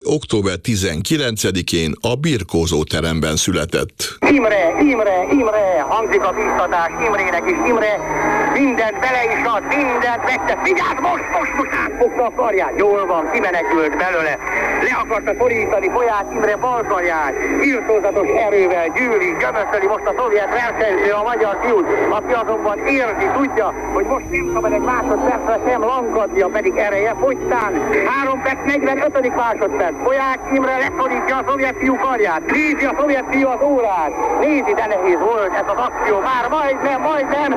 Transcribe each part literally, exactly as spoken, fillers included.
október tizenkilencedikén a birkózó teremben született. Imre, Imre, Imre, hangzik a bíztatás Imrének is. Imre mindent bele is ad, mindent megtett. Vigyázz, most, most, most átfogta a karját. Jól van, kimenekült belőle. Le akarta szorítani Polyák Imre bal karját. Írtózatos erővel gyűli, gömöszöli most a szovjet versenyző a magyar fiút, aki azonban érzi, tudja, hogy most nem szabad egy másodpercre sem lankadnia, pedig ereje fogytán. három perc negyvenötödik másodperc. Polyák Imre leszorítja a szovjet fiú karját. Nézi a szovjet fiú az órát. Nézi, de nehéz volt ez az akció. Már majdnem, majdnem.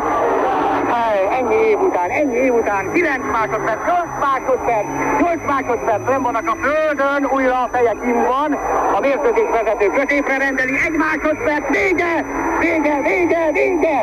Ennyi év után, ennyi év után. kilenc másodperc, nyolc másodperc, nyolc másodperc. Nem vannak a földön, újra a feje kim van. A mérkőzés vezető középre rendeli. Egy másodperc, vége, vége, vége, vége.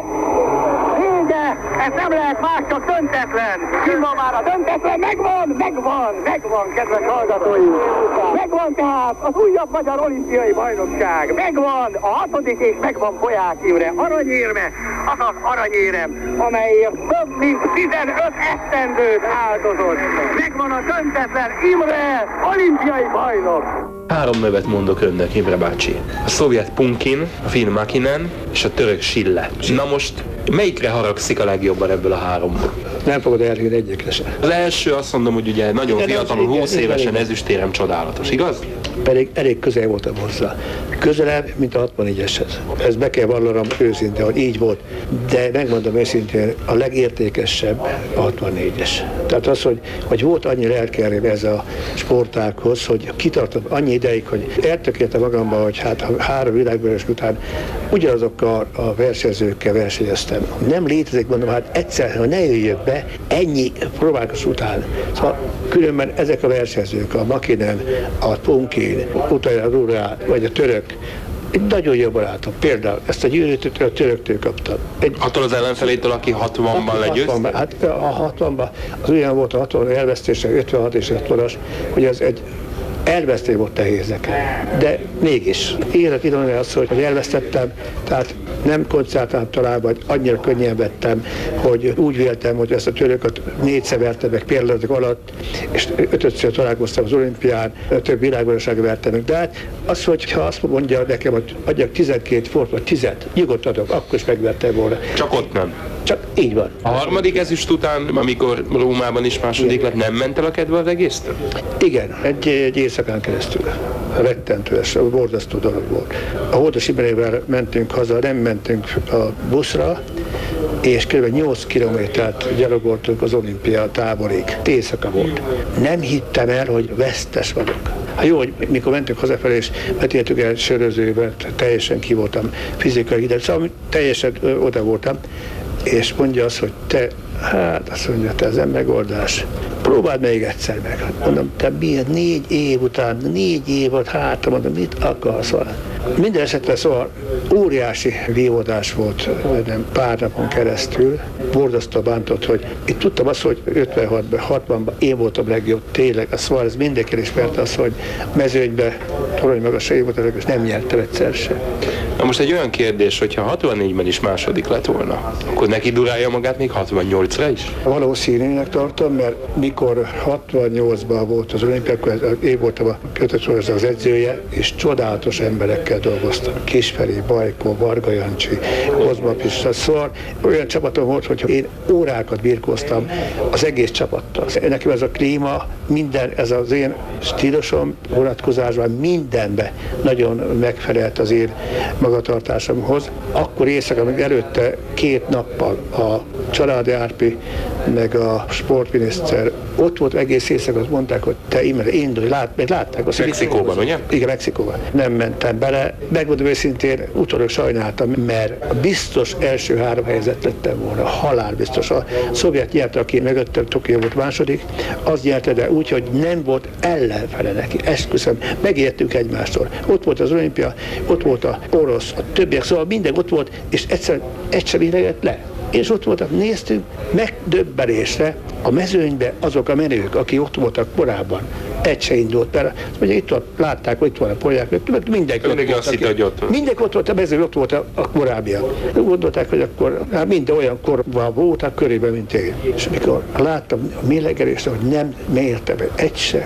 Vége. Ez nem lehet más, csak döntetlen. Kim van már a döntetlen, megvan, megvan, megvan, kedves hallgatóim. Megvan tehát az újabb magyar olimpiai bajnokság. Megvan a hatodik és megvan Polyák Imre aranyérme, azaz aranyérem, amelyért több mint tizenöt esztendőt áldozott. Megvan a döntetlen Imre olimpiai bajnok. Három nevet mondok önnek, Imre bácsi. A szovjet Punkin, a finn Makinen és a török Sille. Na most melyikre haragszik a legjobban ebből a háromból? Nem fogod elhinni egyikre sem. Az első azt mondom, hogy ugye nagyon fiatalon, húsz évesen ezüstérem csodálatos, igaz? Pedig elég közel voltam hozzá. Közelebb, mint a hatvannégyeshez. Ez be kell vallanom őszintén, hogy így volt. De megmondom őszintén, a legértékesebb a hatvannégyes. Tehát az, hogy, hogy volt annyi lelkerém ez a sportákhoz, hogy kitartott annyi ideig, hogy eltökéltem magamba, hogy hát három világbajnokság után ugyanazokkal a versenyzőkkel versenyeztem. Nem létezik, mondom, hát egyszer, ha ne jöjjök be, ennyi próbálkozás után. Szóval különben ezek a versenyzők, a Makinen, a Punkin, utána a Rurá, vagy a török, egy nagyon jó barátom. Például ezt a gyűrűt a töröktől kaptam. Egy, attól az ellenfelétől, aki hatvanban legyőzte? Hát a hatvanban, az olyan volt a hatvan elvesztése, ötvenhat és hatvanas, hogy az egy elvesztés volt nehéz nekem. De mégis. Élet ironia az, hogy elvesztettem, tehát nem koncentráltam talán, vagy annyira könnyen vettem, hogy úgy véltem, hogy ezt a törököt négyszer vertem meg pillanatok alatt, és ötödször találkoztam az olimpián, több világbajnokságra vertem meg. De hát az, hogy ha azt mondja nekem, hogy adjak tizenkét fort, vagy tizet, nyugodtan adok, akkor is megvertem volna. Csak ott nem. Csak így van. A harmadik ezüst után, amikor Rómában is második lett, nem ment el a kedve az egésztől? Igen, egy, egy éjszakán keresztül. Rettentőes, borzasztó dolog volt. A Holdas Imrével mentünk haza, nem mentünk a buszra, és kb. nyolc kilométert gyalogoltunk az olimpia táborig. Éjszaka volt. Nem hittem el, hogy vesztes vagyok. Hát jó, hogy mikor mentünk hazafelé, és betértük el sörözőben, teljesen ki voltam fizikai ide, szóval teljesen oda voltam, és mondja azt, hogy te, hát azt mondja, te ez nem megoldás. Próbáld még egyszer meg. Mondom, te miért négy év után, négy év volt hátra, mondom, mit akarsz? Minden esetre szóval óriási vívódás volt nem, pár napon keresztül. Borzasztó bántott, hogy itt tudtam azt, hogy ötvenhatban, hatvanban én voltam legjobb, tényleg. Szóval ez mindenki ismerte azt, hogy mezőnybe torony magasai voltak, és nem nyertem egyszer sem. Na most egy olyan kérdés, hogyha hatvannégyben is második lett volna, akkor neki durálja magát még hatvannyolcra is? Valószínűnek tartom, mert mikor hatvannyolcban volt az olimpia, akkor én voltam a kötött az edzője, és csodálatos emberekkel dolgoztam. Kisferi, Bajkó, Varga Jancsi, Kozma Pista, szóval olyan csapatom volt, hogy én órákat birkóztam az egész csapattal. Nekem ez a klíma, minden, ez az én stílusom vonatkozásban mindenbe nagyon megfelelt az én magatartásomhoz. Akkor éjszaka, még előtte két nappal a Családi Árpi, meg a sportminiszter ott volt egész éjszaka, mondták, hogy te Imre, indulj, lát, meg látták. Azt Mexikóban, ugye? Igen, Mexikóban. Nem mentem bele. Megmondom őszintén, utólag sajnáltam, mert a biztos első három helyzet lettem volna, halálbiztos. A szovjet nyerte, aki mögöttem, Tokió volt második, az nyerte, de úgy, hogy nem volt ellenfele neki. Esküszöm, megértünk egymástól. Ott volt az olimpia, ott volt a orosz, a többiek, szóval minden ott volt, és egyszer, egyszer idegett le. És ott voltak, néztünk, megdöbbenésre a mezőnybe azok a menők, akik ott voltak korábban. Egy se indult, mert ugye itt ott látták, hogy itt van a Polyák, mindenki ott volt. Azt hitte, hogy ott. Mindenki ott volt, a mezőny ott volt a, a korábbiak. Gondolták, hogy akkor hát minden olyan korban voltak körében, mint én. És mikor láttam a mélegelést, hogy nem mértem egy se,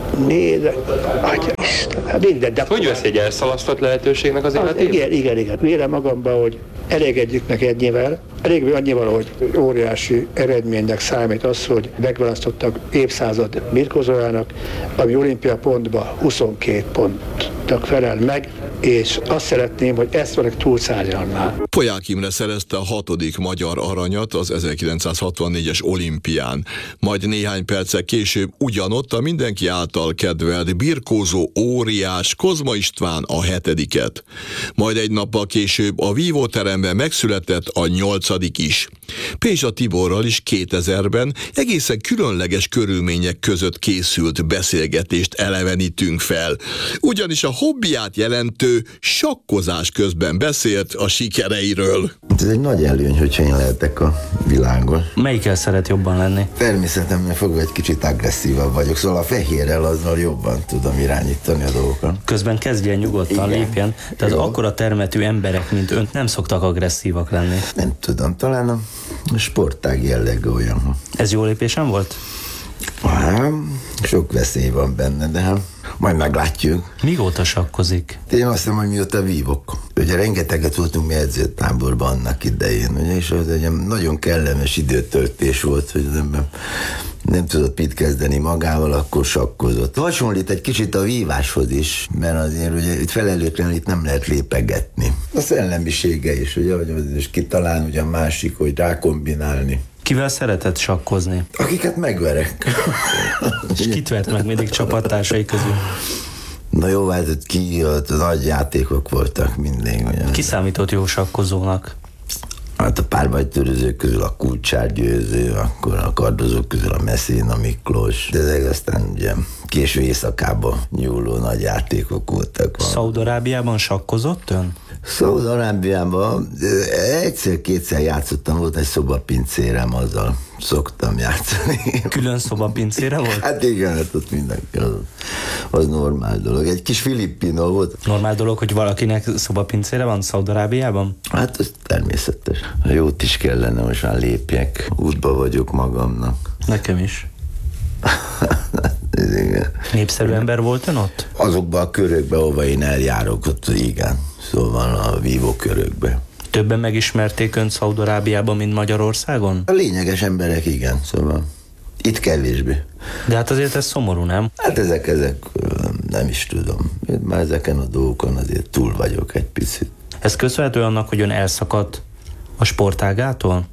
Nézek, atya Isten, hát minden, de... Hogy vesz egy elszalasztott lehetőségnek az Az, életében? igen, igen, igen. Vélem magamban, hogy elégedjük meg ennyivel. Elég annyival, hogy óriási eredménynek számít az, hogy megválasztottak évszázad birkózójának, ami olimpia pontban huszonkét pontnak felel meg, és azt szeretném, hogy ezt valaki túlszárnyalná. Poják Imre szerezte a hatodik magyar aranyat az ezerkilencszázhatvannégyes olimpián, majd néhány perccel később ugyanott a mindenki által kedvelt birkózó óriás Kozma István a hetediket. Majd egy nappal később a vívóteremben megszületett a nyolcadik is. Pézsa Tiborral is kétezerben egészen különleges körülmények között készült beszélgetést elevenítünk fel. Ugyanis a hobbiát jelentő sakkozás közben beszélt a sikereiről. Ez egy nagy előny, hogyha én lehetek a világon. Melyikkel szeret jobban lenni? Természetemben fogva egy kicsit agresszívabb vagyok, szóval a fehérrel azzal jobban tudom irányítani a dolgokat. Közben kezdjen nyugodtan, igen, lépjen. Tehát jó. Akkora termetű emberek, mint önt nem szoktak agresszívak lenni. Nem tudom, talán a sportág jelleg olyan. Ez jó lépésem volt? Hát, sok veszély van benne, de hát majd meglátjuk. Mióta sakkozik? Én azt hiszem, hogy mióta vívok. Ugye rengeteget voltunk mi edzőtáborban annak idején, ugye, és az egy nagyon kellemes időtöltés volt, hogy az ember nem tudott mit kezdeni magával, akkor sakkozott. Hasonlít egy kicsit a víváshoz is, mert azért ugye itt felelőtlenül itt nem lehet lépegetni. A szellemisége is, ugye, hogy és kitalálni, ugye a másik, hogy rákombinálni. Kivel szeretett sakkozni? Akiket megverek. És kit vert meg mindig csapattársai közül? Na jó, hát ki, ott nagy játékok voltak mindig. Ugye. Ki számított jó sakkozónak? Hát a párbajtörőzők közül a Kulcsár Győző, akkor a kardozók közül a Messina Miklós, de ezek aztán ugye késő éjszakában nyúló nagy játékok voltak. Szaúd-Arábiában sakkozott ön? Szaúd-Arábiában egyszer-kétszer játszottam, volt egy szobapincérem, azzal szoktam játszani. Külön szobapincére volt? Hát igen, hát ott mindenki, az, az normál dolog. Egy kis filippino volt. Normál dolog, hogy valakinek szobapincére van Szaúd-Arábiában? Hát ez természetes. Jót is kellene, most már lépjek. Útba vagyok magamnak. Nekem is. Igen. Népszerű ember volt ön ott? Azokban a körökben, ahova én eljárok, ott igen. Szóval a vívó körökben. Többen megismerték önt Szaúd-Arábiában, mint Magyarországon? A lényeges emberek, igen, szóval itt kevésbé. De hát azért ez szomorú, nem? Hát ezek, ezek nem is tudom. Én már ezeken a dolgokon azért túl vagyok egy picit. Ez köszönhető annak, hogy ön elszakadt a sportágától?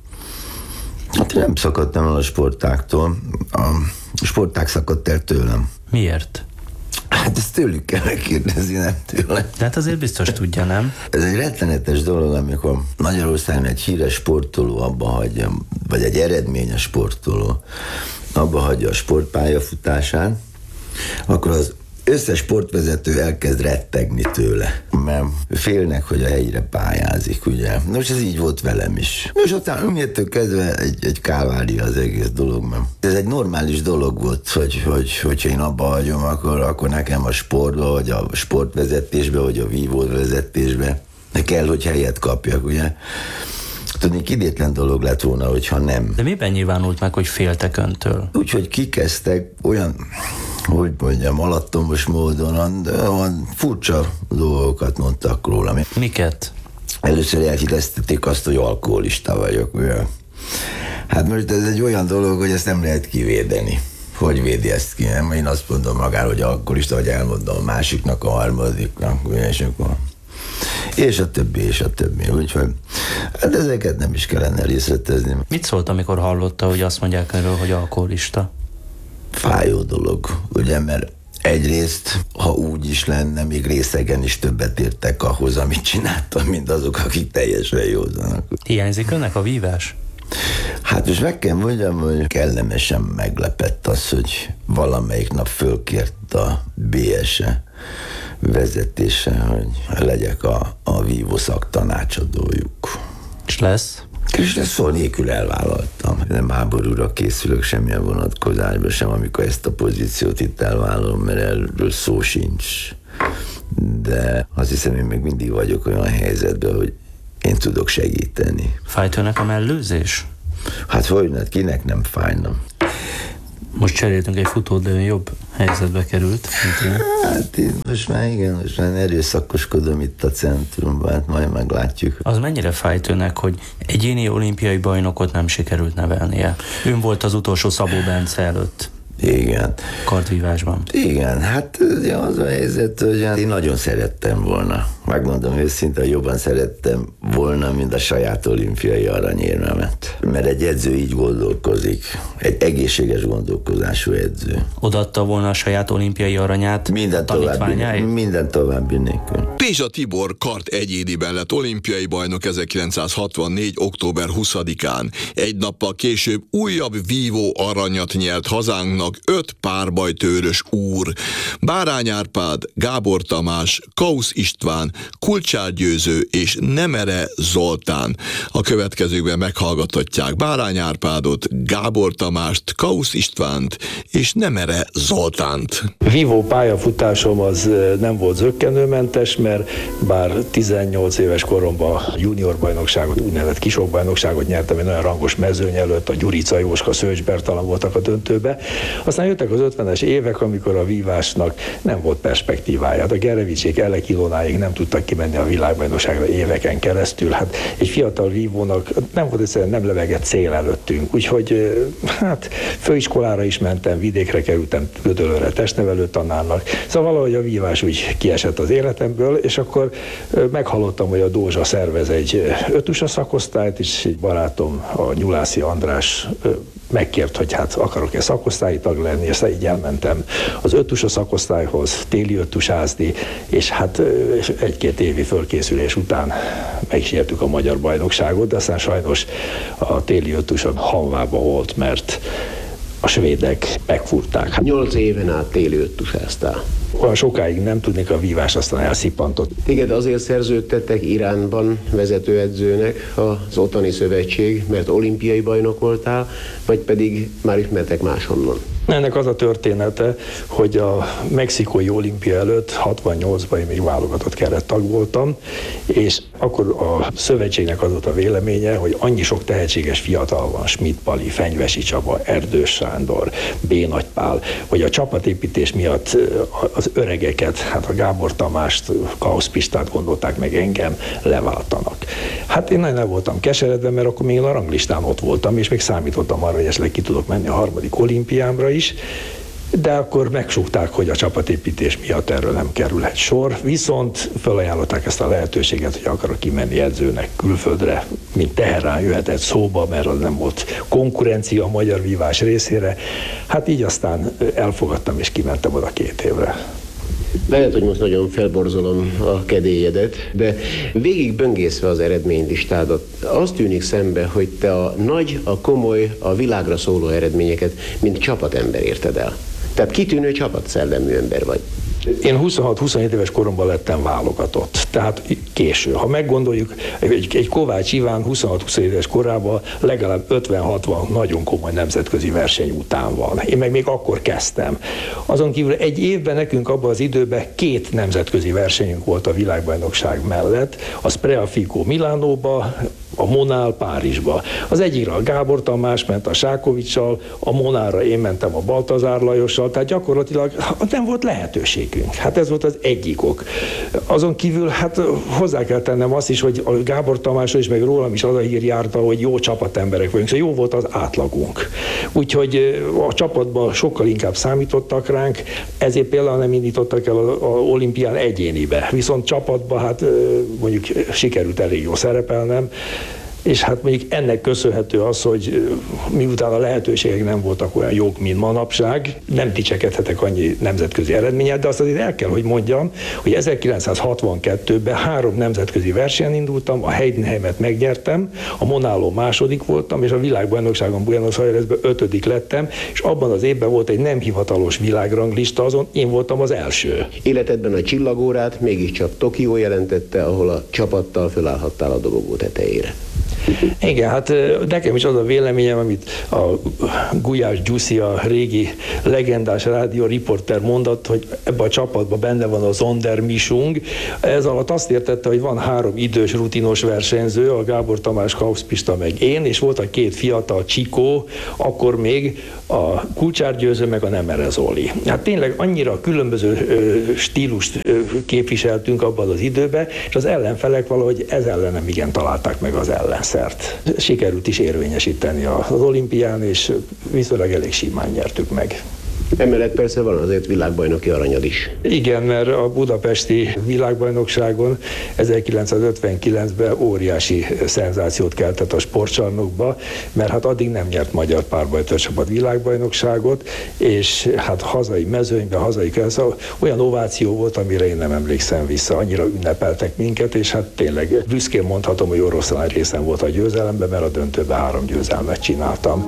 Hát én nem szakadtam el a sportáktól. A sportág szakadt el tőlem. Miért? Hát ezt tőlük kell megkérdezni, nem tőle. De hát azért biztos tudja, nem? Ez egy rettenetes dolog, amikor Magyarországon egy híres sportoló abba hagyja, vagy egy eredményes sportoló abba hagyja a sportpályafutásán, akkor az összes sportvezető elkezd rettegni tőle, mert félnek, hogy a helyre pályázik, ugye. Most ez így volt velem is. És aztán önnyitől kezdve egy, egy kávária az egész dolog, mert ez egy normális dolog volt, hogy, hogy, hogyha én abba hagyom, akkor, akkor nekem a sportba, vagy a sportvezetésbe, vagy a vívóvezetésbe kell, hogy helyet kapjak, ugye. Tudni, idétlen dolog lett volna, hogyha nem. De miben nyilvánult meg, hogy féltek öntől? Úgyhogy kikezdtek olyan, hogy mondjam, alattomos módon, olyan furcsa dolgokat mondtak rólam. Miket? Először elhíreztették azt, hogy alkoholista vagyok. Ugye? Hát most ez egy olyan dolog, hogy ezt nem lehet kivédeni. Hogy védi ezt ki? Nem? Én azt mondom magára, hogy alkoholista, vagy elmondom a másiknak, a harmadiknak, ugye, és akkor... És a többi, és a többi. Úgyhogy hát ezeket nem is kellene részletezni. Mit szólt, amikor hallotta, hogy azt mondják erről, hogy alkoholista? Fájó dolog, ugye, mert egyrészt, ha úgy is lenne, még részegen is többet értek ahhoz, amit csináltam, mint azok, akik teljesen józanak. Hiányzik önnek a vívás? Hát most meg kell mondjam, hogy kellemesen meglepett az, hogy valamelyik nap fölkért a bé es e vezetése, hogy legyek a, a vívó szaktanácsadójuk. És lesz? És ezt szó nélkül elvállaltam. Nem háborúra készülök semmilyen vonatkozásban sem, amikor ezt a pozíciót itt elvállalom, mert erről szó sincs. De azt hiszem, én még mindig vagyok olyan helyzetben, hogy én tudok segíteni. Fájt önnek a mellőzés? Hát hogy, kinek nem fájna? Most cseréltünk egy futót, de ön jobb helyzetbe került. Hát én most már igen, most már erőszakoskodom itt a centrumban, hát majd meglátjuk. Az mennyire fájt önnek, hogy egyéni olimpiai bajnokot nem sikerült nevelnie? Ön volt az utolsó Szabó Bence előtt. Igen. Kardvívásban. Igen, hát az a helyzet, hogy én nagyon szerettem volna. Megmondom őszintén, jobban szerettem volna, mint a saját olimpiai aranyérmemet. Mert egy edző így gondolkozik. Egy egészséges gondolkozású edző. Odaadta volna a saját olimpiai aranyát minden további, minden további nélkül. Pézsa Tibor kart egyéniben lett olimpiai bajnok ezerkilencszázhatvannégy. október huszadikán. Egy nappal később újabb vívó aranyat nyert hazánknak öt párbajtőrös úr. Bárány Árpád, Gábor Tamás, Kausz István, Kulcsár Győző és Nemere Zoltán. A következőkben meghallgathatják Bárány Árpádot, Gábor Tamást, Kausz Istvánt és Nemere Zoltánt. Vívó pályafutásom az nem volt zökkenőmentes, mert bár tizennyolc éves koromban junior bajnokságot, úgynevezett kisokbajnokságot nyertem egy nagyon rangos mezőny előtt, a Gyurica, Jóska, Szőcs Bertalan voltak a döntőbe. Aztán jöttek az ötvenes évek, amikor a vívásnak nem volt perspektívája. A Gerevicsék, Elek Ilónáig nem tudtak kimenni a világbajnokságra éveken keresztül. Hát egy fiatal vívónak nem volt egyszerűen nem levegett cél előttünk. Úgyhogy hát főiskolára is mentem, vidékre kerültem Gödöllőre testnevelő tanárnak. Szóval valahogy a vívás úgy kiesett az életemből, és akkor meghallottam, hogy a Dózsa szervez egy ötusa szakosztályt, és egy barátom, a Nyulászi András megkért, hogy hát akarok-e szakosztályi tag lenni, és így elmentem az ötusa szakosztályhoz, téli ötusázni, és hát egy-két évi fölkészülés után megsértük a magyar bajnokságot, de aztán sajnos a téli ötusa hanvába volt, mert a svédek megfúrták. Nyolc éven át téli öttusáztál. Olyan sokáig nem tudnék, a vívás aztán elszippantott. Téged azért szerződtettek Iránban vezetőedzőnek az ottani szövetség, mert olimpiai bajnok voltál, vagy pedig már ismertek máshonnan? Ennek az a története, hogy a mexikói olimpia előtt hatvannyolcban én még válogatott kerettag voltam, és akkor a szövetségnek az volt a véleménye, hogy annyi sok tehetséges fiatal van, Schmidt Pali, Fenyvesi Csaba, Erdős Sándor, B. Nagy Pál, hogy a csapatépítés miatt az öregeket, hát a Gábor Tamást, Kausz Pistát gondolták meg engem, leváltanak. Hát én nagyon nem voltam keseredve, mert akkor még a ranglistán ott voltam, és még számítottam arra, hogy esetleg ki tudok menni a harmadik olimpiámra is, de akkor megsúgták, hogy a csapatépítés miatt erről nem kerülhet sor, viszont felajánlották ezt a lehetőséget, hogy akarok kimenni edzőnek külföldre, mint Teherán jöhetett szóba, mert az nem volt konkurencia a magyar vívás részére. Hát így aztán elfogadtam, és kimentem oda két évre. Lehet, hogy most nagyon felborzolom a kedélyedet, de végig böngészve az eredménylistádat, az tűnik szembe, hogy te a nagy, a komoly, a világra szóló eredményeket, mint csapatember érted el. Tehát kitűnő csapatszellemű ember vagy. Én huszonhat-huszonhét éves koromban lettem válogatott, tehát késő. Ha meggondoljuk, egy, egy Kovács Iván huszonhat-huszonhét éves korában legalább ötven-hatvan nagyon komoly nemzetközi verseny után van. Én meg még akkor kezdtem. Azon kívül egy évben nekünk abban az időben két nemzetközi versenyünk volt a világbajnokság mellett, a Spreafico Milánóba, a Monál Párizsba. Az egyikre a Gábor Tamás ment a Sákovicsal, a Monára én mentem a Baltazár Lajossal, tehát gyakorlatilag nem volt lehetőségünk. Hát ez volt az egyik ok. Azon kívül hát hozzá kell tennem azt is, hogy a Gábor Tamásról is, meg rólam is az a hír járta, hogy jó csapatemberek vagyunk, szóval jó volt az átlagunk. Úgyhogy a csapatban sokkal inkább számítottak ránk, ezért például nem indítottak el az olimpián egyénibe. Viszont csapatban hát mondjuk sikerült elég jó szerepelnem, és hát mondjuk ennek köszönhető az, hogy miután a lehetőségek nem voltak olyan jók, mint manapság, nem dicsekedhetek annyi nemzetközi eredményet, de azt azért el kell, hogy mondjam, hogy ezerkilencszázhatvankettőben három nemzetközi versenyen indultam, a Heidenheimet megnyertem, a Monáló második voltam, és a világbajnokságon Buenos Airesben ötödik lettem, és abban az évben volt egy nem hivatalos világranglista, azon én voltam az első. Életedben a csillagórát mégiscsak Tokió jelentette, ahol a csapattal fölállhattál a dobogó tetejére. Igen, hát nekem is az a véleményem, amit a Gulyás Gyuszi, a régi legendás rádió riporter mondott, hogy ebben a csapatban benne van a Zonder Misung. Ez alatt azt értette, hogy van három idős, rutinos versenyző, a Gábor Tamás, Kausz Pista meg én, és volt a két fiatal Csikó, akkor még a Kulcsár Győző meg a Nemere Zoli. Hát tényleg annyira különböző stílust képviseltünk abban az időben, és az ellenfelek valahogy ez ellen nem igen találták meg az ellenszert. Sikerült is érvényesíteni az olimpián, és viszonylag elég simán nyertük meg. Emellett persze van azért világbajnoki aranyad is. Igen, mert a budapesti világbajnokságon ezerkilencszázötvenkilencben óriási szenzációt keltett a sportcsarnokba, mert hát addig nem nyert magyar párbajtőrcsapat világbajnokságot, és hát hazai mezőnyben, hazai kelszó, olyan ováció volt, amire én nem emlékszem vissza. Annyira ünnepeltek minket, és hát tényleg büszkén mondhatom, hogy oroszlán részem volt a győzelemben, mert a döntőben három győzelmet csináltam.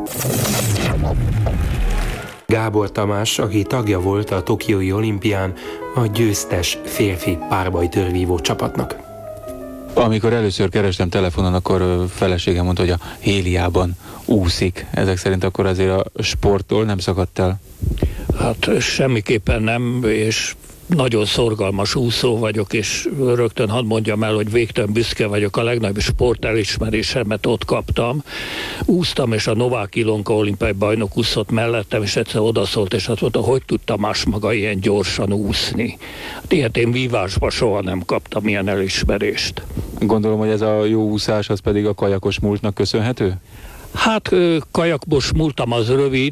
Gábor Tamás, aki tagja volt a tokiói olimpián, a győztes férfi párbajtőrvívó csapatnak. Amikor először kerestem telefonon, akkor feleségem mondta, hogy a Héliában úszik. Ezek szerint akkor azért a sporttól nem szakadt el? Hát semmiképpen nem, és nagyon szorgalmas úszó vagyok, és rögtön hadd mondjam el, hogy végtelen büszke vagyok, a legnagyobb sportelismerésemet ott kaptam. Úsztam, és a Novák Ilonka olimpiai bajnok úszott mellettem, és egyszer odaszólt, és azt mondta, hogy tud Tamás maga ilyen gyorsan úszni. Hát ilyet én vívásban soha nem kaptam ilyen elismerést. Gondolom, hogy ez a jó úszás, az pedig a kajakos múltnak köszönhető? Hát kajakos múltam az rövid,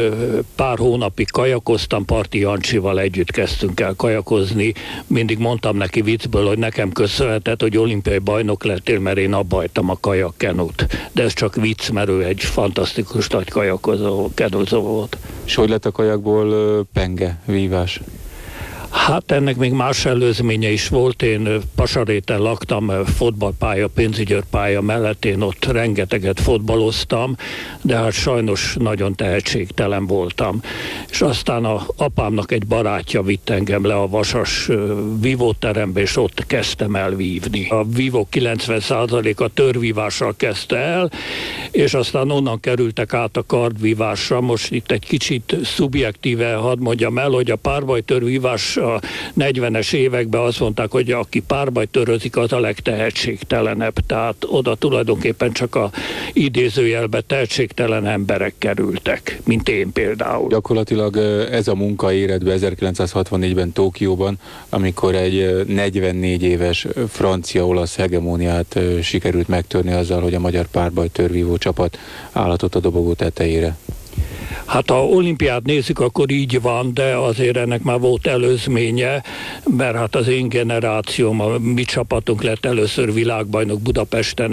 pár hónapig kajakoztam, Parti Jancsival együtt kezdtünk el kajakozni. Mindig mondtam neki viccből, hogy nekem köszönhetett, hogy olimpiai bajnok lettél, mert én abba hagytam a kajakkenut. De ez csak vicc, mert ő egy fantasztikus nagy kajakozó, kenuzó volt. És hogy lett a kajakból penge, vívás? Hát ennek még más előzménye is volt. Én Pasaréten laktam, fotballpálya, pénzügyőrpálya mellett, én ott rengeteget fotballoztam, de hát sajnos nagyon tehetségtelen voltam. És aztán a apámnak egy barátja vitt engem le a Vasas vívóterembe, és ott kezdtem el vívni. A vívók kilencven százaléka törvívással kezdte el, és aztán onnan kerültek át a kardvívásra. Most itt egy kicsit szubjektíve hadd mondjam el, hogy a párbajtőrvívás a negyvenes években azt mondták, hogy aki párbajtőrözik, az a legtehetségtelenebb. Tehát oda tulajdonképpen csak a idézőjelbe tehetségtelen emberek kerültek, mint én például. Gyakorlatilag ez a munka éred be ezerkilencszázhatvannégyben Tokióban, amikor egy negyvennégy éves francia-olasz hegemóniát sikerült megtörni azzal, hogy a magyar párbajtőrvívó csapat állatott a dobogó tetejére. Hát ha olimpiát nézzük, akkor így van, de azért ennek már volt előzménye, mert hát az én generációm, a mi csapatunk lett először világbajnok Budapesten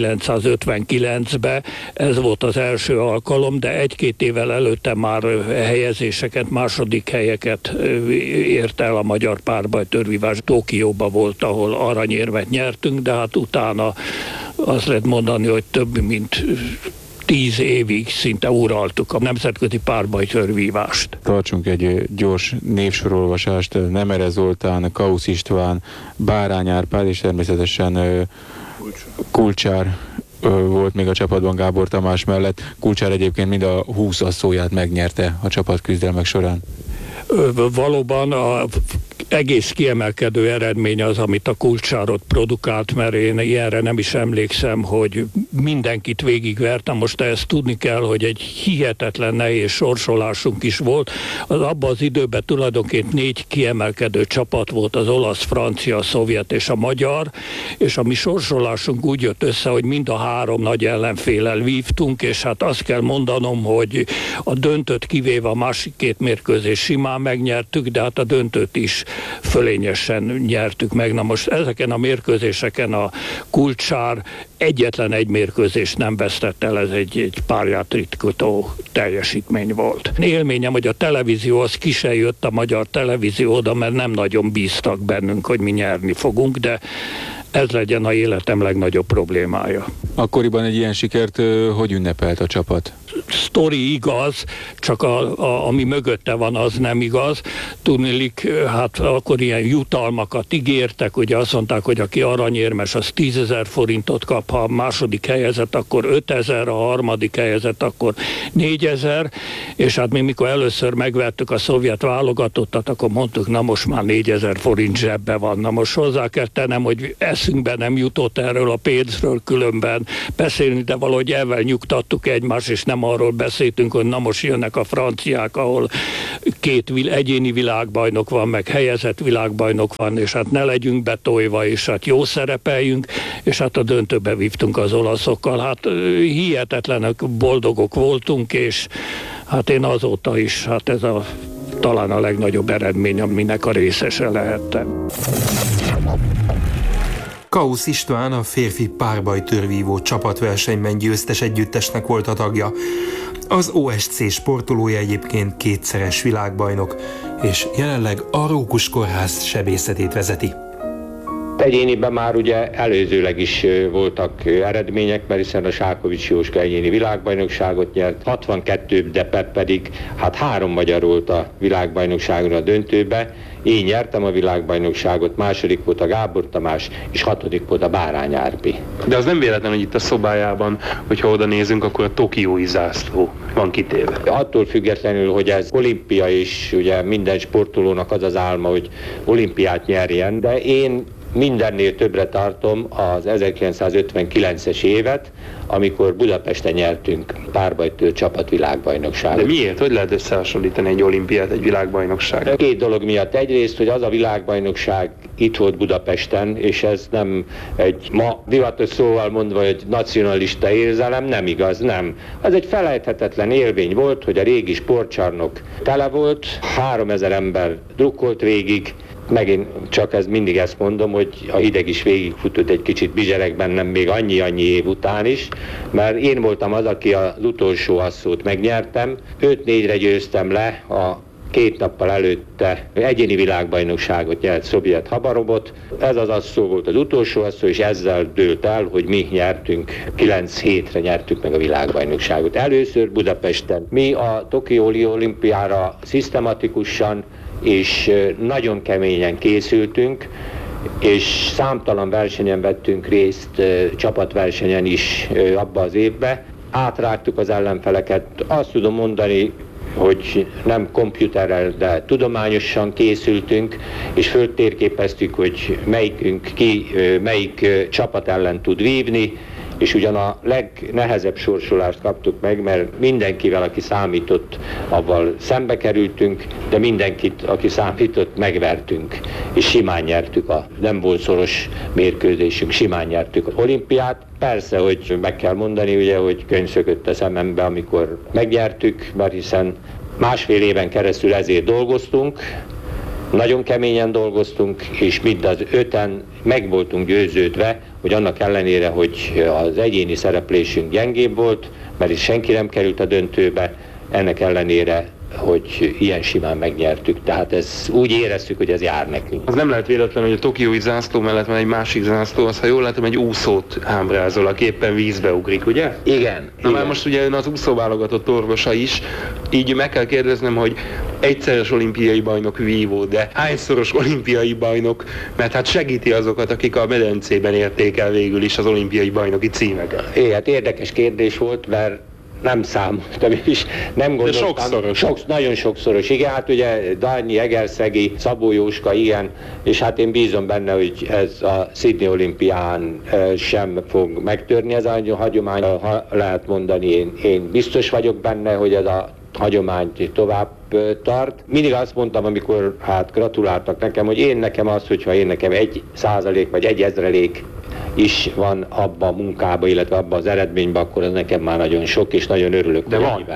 ezerkilencszázötvenkilencben, ez volt az első alkalom, de egy-két évvel előtte már helyezéseket, második helyeket ért el a magyar párbajtőrvívás. Tokióban volt, ahol aranyérmet nyertünk, de hát utána azt lehet mondani, hogy több mint tíz évig szinte uraltuk a nemzetközi párbajtőrvívást. Tartsunk egy gyors névsorolvasást. Nemere Zoltán, Kausz István, Bárány Árpád, és természetesen Kulcsár volt még a csapatban Gábor Tamás mellett. Kulcsár egyébként mind a húsz asszóját megnyerte a csapat küzdelmek során. Valóban a egész kiemelkedő eredmény az, amit a Kulcsárot produkált, mert én ilyenre nem is emlékszem, hogy mindenkit végigvertem. Most ezt tudni kell, hogy egy hihetetlen nehéz sorsolásunk is volt. Az abban az időben tulajdonképpen négy kiemelkedő csapat volt, az olasz, francia, a szovjet és a magyar, és a mi sorsolásunk úgy jött össze, hogy mind a három nagy ellenféllel vívtunk, és hát azt kell mondanom, hogy a döntőt kivéve a másik két mérkőzés simán megnyertük, de hát a döntőt is fölényesen nyertük meg. Na most ezeken a mérkőzéseken a Kulcsár egyetlen egy mérkőzést nem vesztett el, ez egy, egy párját ritkító teljesítmény volt. Élményem, hogy a televízió az ki se jött, a magyar televízió oda, mert nem nagyon bíztak bennünk, hogy mi nyerni fogunk, de ez legyen a életem legnagyobb problémája. Akkoriban egy ilyen sikert hogy ünnepelt a csapat? sztori igaz, csak a, a, ami mögötte van, az nem igaz. Tudniillik, hát akkor ilyen jutalmakat ígértek, ugye azt mondták, hogy aki aranyérmes, az tízezer forintot kap, ha a második helyezett, akkor ötezer, a harmadik helyezett, akkor négyezer, és hát mi mikor először megvertük a szovjet válogatottat, akkor mondtuk, na most már négyezer forint zsebbe van. Na most hozzá kell tennem, hogy eszünkbe nem jutott erről a pénzről különben beszélni, de valahogy ezzel nyugtattuk egymást, és nem arról beszéltünk, hogy na most jönnek a franciák, ahol két egyéni világbajnok van, meg helyezett világbajnok van, és hát ne legyünk betolva, és hát jó szerepeljünk, és hát a döntőbe vívtunk az olaszokkal. Hát hihetetlenek boldogok voltunk, és hát én azóta is, hát ez a talán a legnagyobb eredmény, aminek a részese lehettem. Kausz István a férfi párbajtőrvívó csapatversenyben győztes együttesnek volt a tagja. Az o es cé sportolója egyébként kétszeres világbajnok, és jelenleg a Rókus Kórház sebészetét vezeti. Egyéniben már ugye előzőleg is voltak eredmények, mert hiszen a Sákovics Jóska egyéni világbajnokságot nyert, hatvankettő, de Pep pedig hát három magyar volt a világbajnokságon a döntőbe. Én nyertem a világbajnokságot, második volt a Gábor Tamás, és hatodik volt a Bárány Árpi. De az nem véletlen, hogy itt a szobájában, hogyha oda nézünk, akkor a tokiói zászló van kitéve. Attól függetlenül, hogy ez olimpia, és ugye minden sportolónak az az álma, hogy olimpiát nyerjen, de én mindennél többre tartom az ezerkilencszázötvenkilences évet, amikor Budapesten nyertünk párbajtőr csapat világbajnokságot. De miért? Hogy lehet összehasonlítani egy olimpiát egy világbajnoksággal? Két dolog miatt. Egyrészt, hogy az a világbajnokság itt volt Budapesten, és ez nem egy ma divatos szóval mondva, hogy nacionalista érzelem, nem igaz, nem. Az egy felejthetetlen élmény volt, hogy a régi sportcsarnok tele volt, háromezer ember drukkolt végig. Megint csak ez mindig ezt mondom, hogy a hideg is végigfutott egy kicsit bizsereg bennem még annyi-annyi év után is, mert én voltam az, aki az utolsó asszót megnyertem, öt-négyre győztem le a két nappal előtte egyéni világbajnokságot nyert Szovjet Habarobot. Ez az asszó volt az utolsó asszó, és ezzel dőlt el, hogy mi nyertünk, kilenc hétre nyertük meg a világbajnokságot. Először Budapesten. Mi a Tokiói olimpiára szisztematikusan és nagyon keményen készültünk, és számtalan versenyen vettünk részt, csapatversenyen is abba az évbe. Átrágtuk az ellenfeleket, azt tudom mondani, hogy nem komputerrel, de tudományosan készültünk, és föltérképeztük, hogy melyikünk ki, melyik csapat ellen tud vívni, és ugyan a legnehezebb sorsolást kaptuk meg, mert mindenkivel, aki számított, avval szembe kerültünk, de mindenkit, aki számított, megvertünk, és simán nyertük, a, nem volt szoros mérkőzésünk, simán nyertük az olimpiát. Persze, hogy meg kell mondani, ugye, hogy könyv szökött a szemembe, amikor megnyertük, mert hiszen másfél éven keresztül ezért dolgoztunk, nagyon keményen dolgoztunk, és mind az öten meg voltunk győződve, hogy annak ellenére, hogy az egyéni szereplésünk gyengébb volt, mert is senki nem került a döntőbe, ennek ellenére, hogy ilyen simán megnyertük. Tehát ez úgy éreztük, hogy ez jár nekünk. Az nem lehet véletlen, hogy a tokiói zászló mellett van egy másik zászló, az, ha jól látom, egy úszót ábrázol, aki éppen vízbe ugrik, ugye? Igen. Na igen. Már most ugye ön az úszóválogatott orvosa is, így meg kell kérdeznem, hogy egyszeres olimpiai bajnok vívó, de hányszoros olimpiai bajnok, mert hát segíti azokat, akik a medencében érték el végül is az olimpiai bajnoki címeket. É, hát érdekes kérdés volt, mert nem számoltam is, nem gondoltam. De sokszoros. Sok, nagyon sokszoros, igen, hát ugye Darnyi, Egerszegi, Szabó Jóska, igen, és hát én bízom benne, hogy ez a Sydney olimpián sem fog megtörni ez a hagyomány, ha lehet mondani, én, én biztos vagyok benne, hogy ez a hagyomány tovább tart. Mindig azt mondtam, amikor hát gratuláltak nekem, hogy én nekem az, hogyha én nekem egy százalék vagy egy ezrelék is van abban a munkában, illetve abban az eredményben, akkor az nekem már nagyon sok, és nagyon örülök. De van.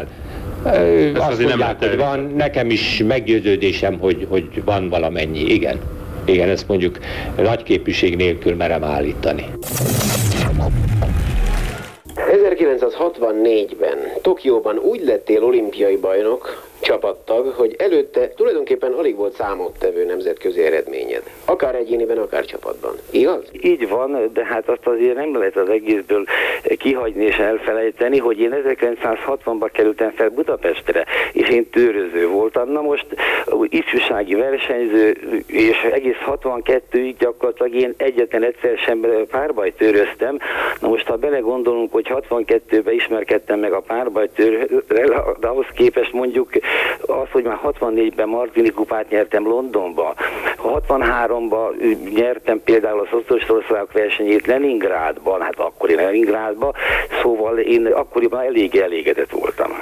Ö, azt mondják, hogy van, nekem is meggyőződésem, hogy, hogy van valamennyi, igen. Igen, ezt mondjuk nagy képűség nélkül merem állítani. ezerkilencszázhatvannégyben Tokióban úgy lettél olimpiai bajnok, csapattag, hogy előtte tulajdonképpen alig volt számottevő nemzetközi eredményed. Akár egyéniben, akár csapatban. Igaz? Így van, de hát azt azért nem lehet az egészből kihagyni és elfelejteni, hogy én ezerkilencszázhatvanban kerültem fel Budapestre, és én tőröző voltam. Na most ifjúsági versenyző, és egész hatvankettőig gyakorlatilag én egyetlen egyszer sem párbajtőröztem. Na most, ha belegondolunk, hogy hatvankettőben ismerkedtem meg a párbajtőrrel, de ahhoz képest mondjuk az, hogy már hatvannégyben Martini kupát nyertem Londonba, hatvanháromban nyertem például a Szociális versenyét Leningrádban, hát akkori Leningrádban, szóval én akkoriban elég elégedett voltam.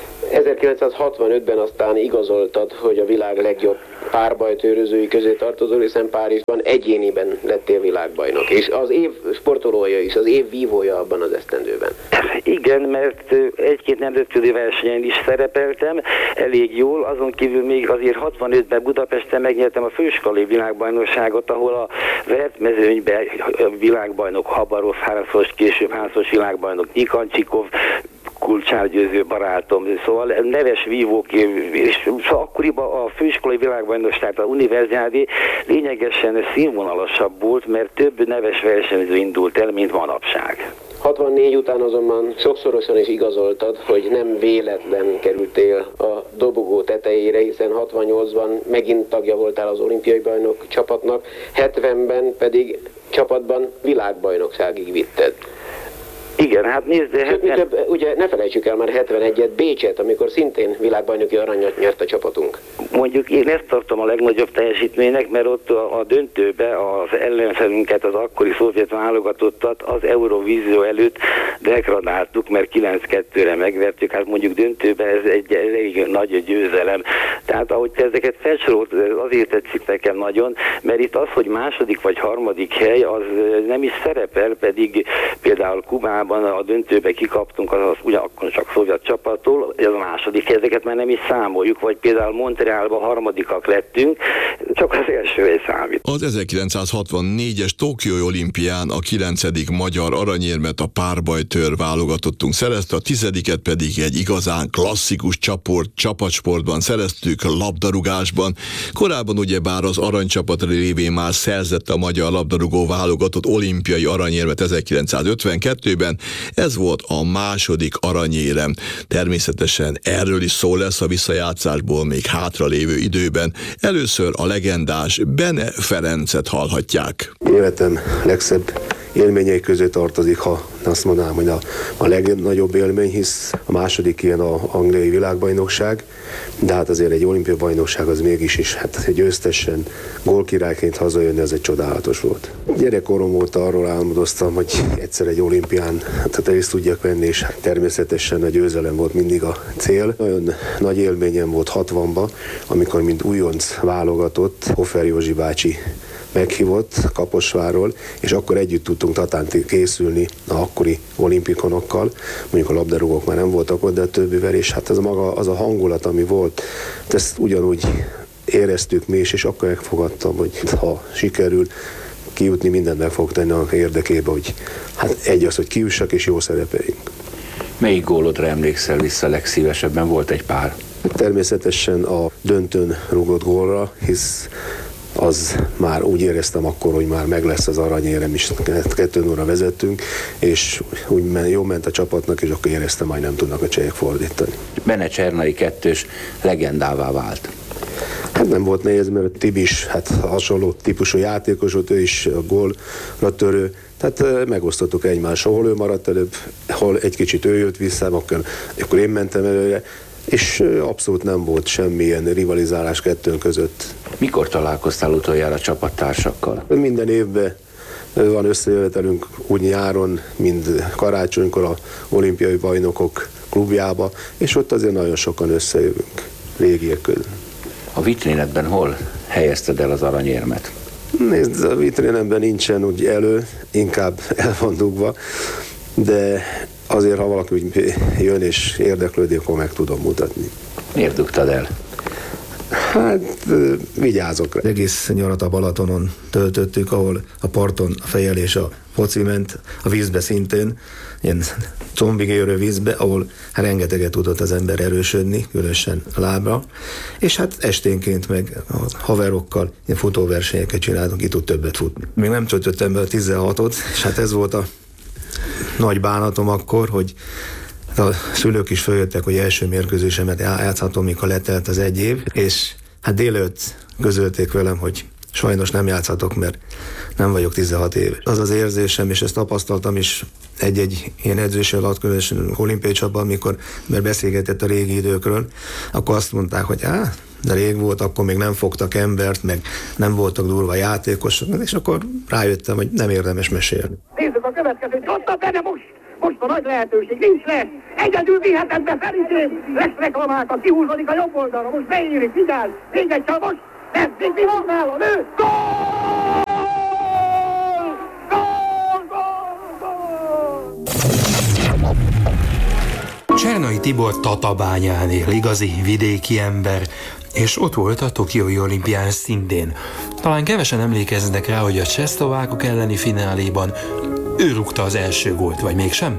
ezerkilencszázhatvanötben aztán igazoltad, hogy a világ legjobb párbajtőrözői közé tartozol, hiszen Párizsban egyéniben lettél világbajnok, és az év sportolója is, az év vívója abban az esztendőben. Igen, mert egy-két nemzetközi versenyen is szerepeltem, elég jól, azon kívül még azért hatvanötben Budapesten megnyertem a főiskolai világbajnokságot, ahol a vertmezőnyben világbajnok Habarosz, háromszoros, később háromszoros világbajnok Nyikancsikov, kulcsárgyőző barátom, szóval neves vívók, és szóval akkoriban a főiskolai világbajnokság, a univerziádé lényegesen színvonalasabb volt, mert több neves versenyző indult el, mint manapság. hatvannégy után azonban sokszorosan is igazoltad, hogy nem véletlen kerültél a dobogó tetejére, hiszen hatvannyolcban megint tagja voltál az olimpiai bajnok csapatnak, hetvenben pedig csapatban világbajnokságig vitted. Igen, hát nézd, de... Sőt, hetven... több, ugye ne felejtsük el már hetvenegyet, Bécset, amikor szintén világbajnoki aranyat nyert a csapatunk. Mondjuk én ezt tartom a legnagyobb teljesítménynek, mert ott a, a döntőbe az ellenfelünket, az akkori szovjet válogatottat az Eurovízió előtt degradáltuk, mert kilenc kettőre megvertük, hát mondjuk döntőben ez egy elég nagy győzelem. Tehát ahogy te ezeket felsorolt, azért tetszik nekem nagyon, mert itt az, hogy második vagy harmadik hely, az nem is szerepel, pedig például Kubában a döntőbe kikaptunk, az, az ugyanakkor csak szovjet csapattól, ez a második, ezeket már nem is számoljuk, vagy például Montrealban harmadikak lettünk, csak az első hely számít. Az ezerkilencszázhatvannégyes Tokiói olimpián a kilencedik magyar aranyérmet a párbajtőr válogatottunk szerezte, a tizediket pedig egy igazán klasszikus csaport, csapatsportban szereztük, labdarúgásban. Korábban ugyebár az aranycsapat révén már szerzett a magyar labdarúgó válogatott olimpiai aranyérmet ezerkilencszázötvenkettőben, ez volt a második aranyérem. Természetesen erről is szó lesz a visszajátszásból még hátralévő időben. Először a legendás Bene Ferencet hallhatják. Életem legszebb élményei közé tartozik, ha azt mondanám, hogy a, a legnagyobb élmény, hisz a második ilyen a angliai világbajnokság, de hát azért egy olimpiai bajnokság az mégis is, hát egy győztesen gólkirályként hazajönni, ez egy csodálatos volt. Gyerekkorom óta arról álmodoztam, hogy egyszer egy olimpián tehát részt tudjak venni, és természetesen a győzelem volt mindig a cél. Nagyon nagy élményem volt hatvanban, amikor mint újonc válogatott Hofer Józsi bácsi meghívott Kaposvárról, és akkor együtt tudtunk Tatán készülni a akkori olimpikonokkal, mondjuk a labdarúgók már nem voltak ott, de a többivel, és hát ez maga az a hangulat, ami volt, ezt ugyanúgy éreztük mi is, és akkor megfogadtam, hogy ha sikerül kijutni, mindent meg fog tenni a érdekébe, hogy hát egy az, hogy kijussak, és jó szerepeljünk. Melyik gólodra emlékszel vissza legszívesebben? Volt egy pár. Természetesen a döntőn rúgott gólra, hisz az már úgy éreztem akkor, hogy már meg lesz az aranyérem is, kettő nulla vezettünk, és úgy men, jó ment a csapatnak, és akkor éreztem, hogy nem tudnak a csehek fordítani. Bene Csernai kettős legendává vált. Hát nem volt nehéz, mert a Tibis hát hasonló típusú játékos volt, ő is a gólra törő, tehát megosztottuk egymással, hol ő maradt előbb, hol egy kicsit ő jött vissza, akkor, akkor én mentem előre, és abszolút nem volt semmilyen rivalizálás kettőnk között. Mikor találkoztál utoljára csapattársakkal? Minden évben van összejövetelünk úgy nyáron, mind karácsonykor a olimpiai bajnokok klubjába, és ott azért nagyon sokan összejövünk régiek közül. A vitrinedben hol helyezted el az aranyérmet? Nézd, a vitrinemben nincsen úgy elő, inkább el van dugva, de azért, ha valaki úgy jön és érdeklődik, akkor meg tudom mutatni. Miért dugtad el? Hát vigyázok rá. Egész nyarat a Balatonon töltöttük, ahol a parton a fejjel és a foci ment, a vízbe szintén, ilyen combig érő vízbe, ahol hát rengeteget tudott az ember erősödni, különösen a lábra, és hát esténként meg a haverokkal ilyen futóversenyeket csináltunk, ki tud többet futni. Még nem töltöttem be a tizenhatot, és hát ez volt a nagy bánatom akkor, hogy a szülők is följöttek, hogy első mérkőzésemet játszhatom, mikor letelt az egy év, és hát délőtt közölték velem, hogy sajnos nem játszhatok, mert nem vagyok tizenhat éves. Az az érzésem, és ezt tapasztaltam is egy-egy ilyen edzés alatt, különösen olimpiai csapban, amikor mert beszélgetett a régi időkről, akkor azt mondták, hogy á, de rég volt, akkor még nem fogtak embert, meg nem voltak durva játékosok, és akkor rájöttem, hogy nem érdemes mesélni. Nézzük a következőt, ott a benne most! Most a nagy lehetőség, nincs lesz! Egyedül viheted be Felicém! Lesz reklamálta, kihúzódik a jobb oldalra, most beírik, vigyázz! Még egy csal most! Ez még mi van nála, nő! Gól! Gól! Gól! Gól! Csernai Tibor Tatabányán él, igazi vidéki ember, és ott volt a Tokiói olimpián szintén. Talán kevesen emlékeznek rá, hogy a csehszlovákok elleni fináléban ő rúgta az első gólt, vagy mégsem?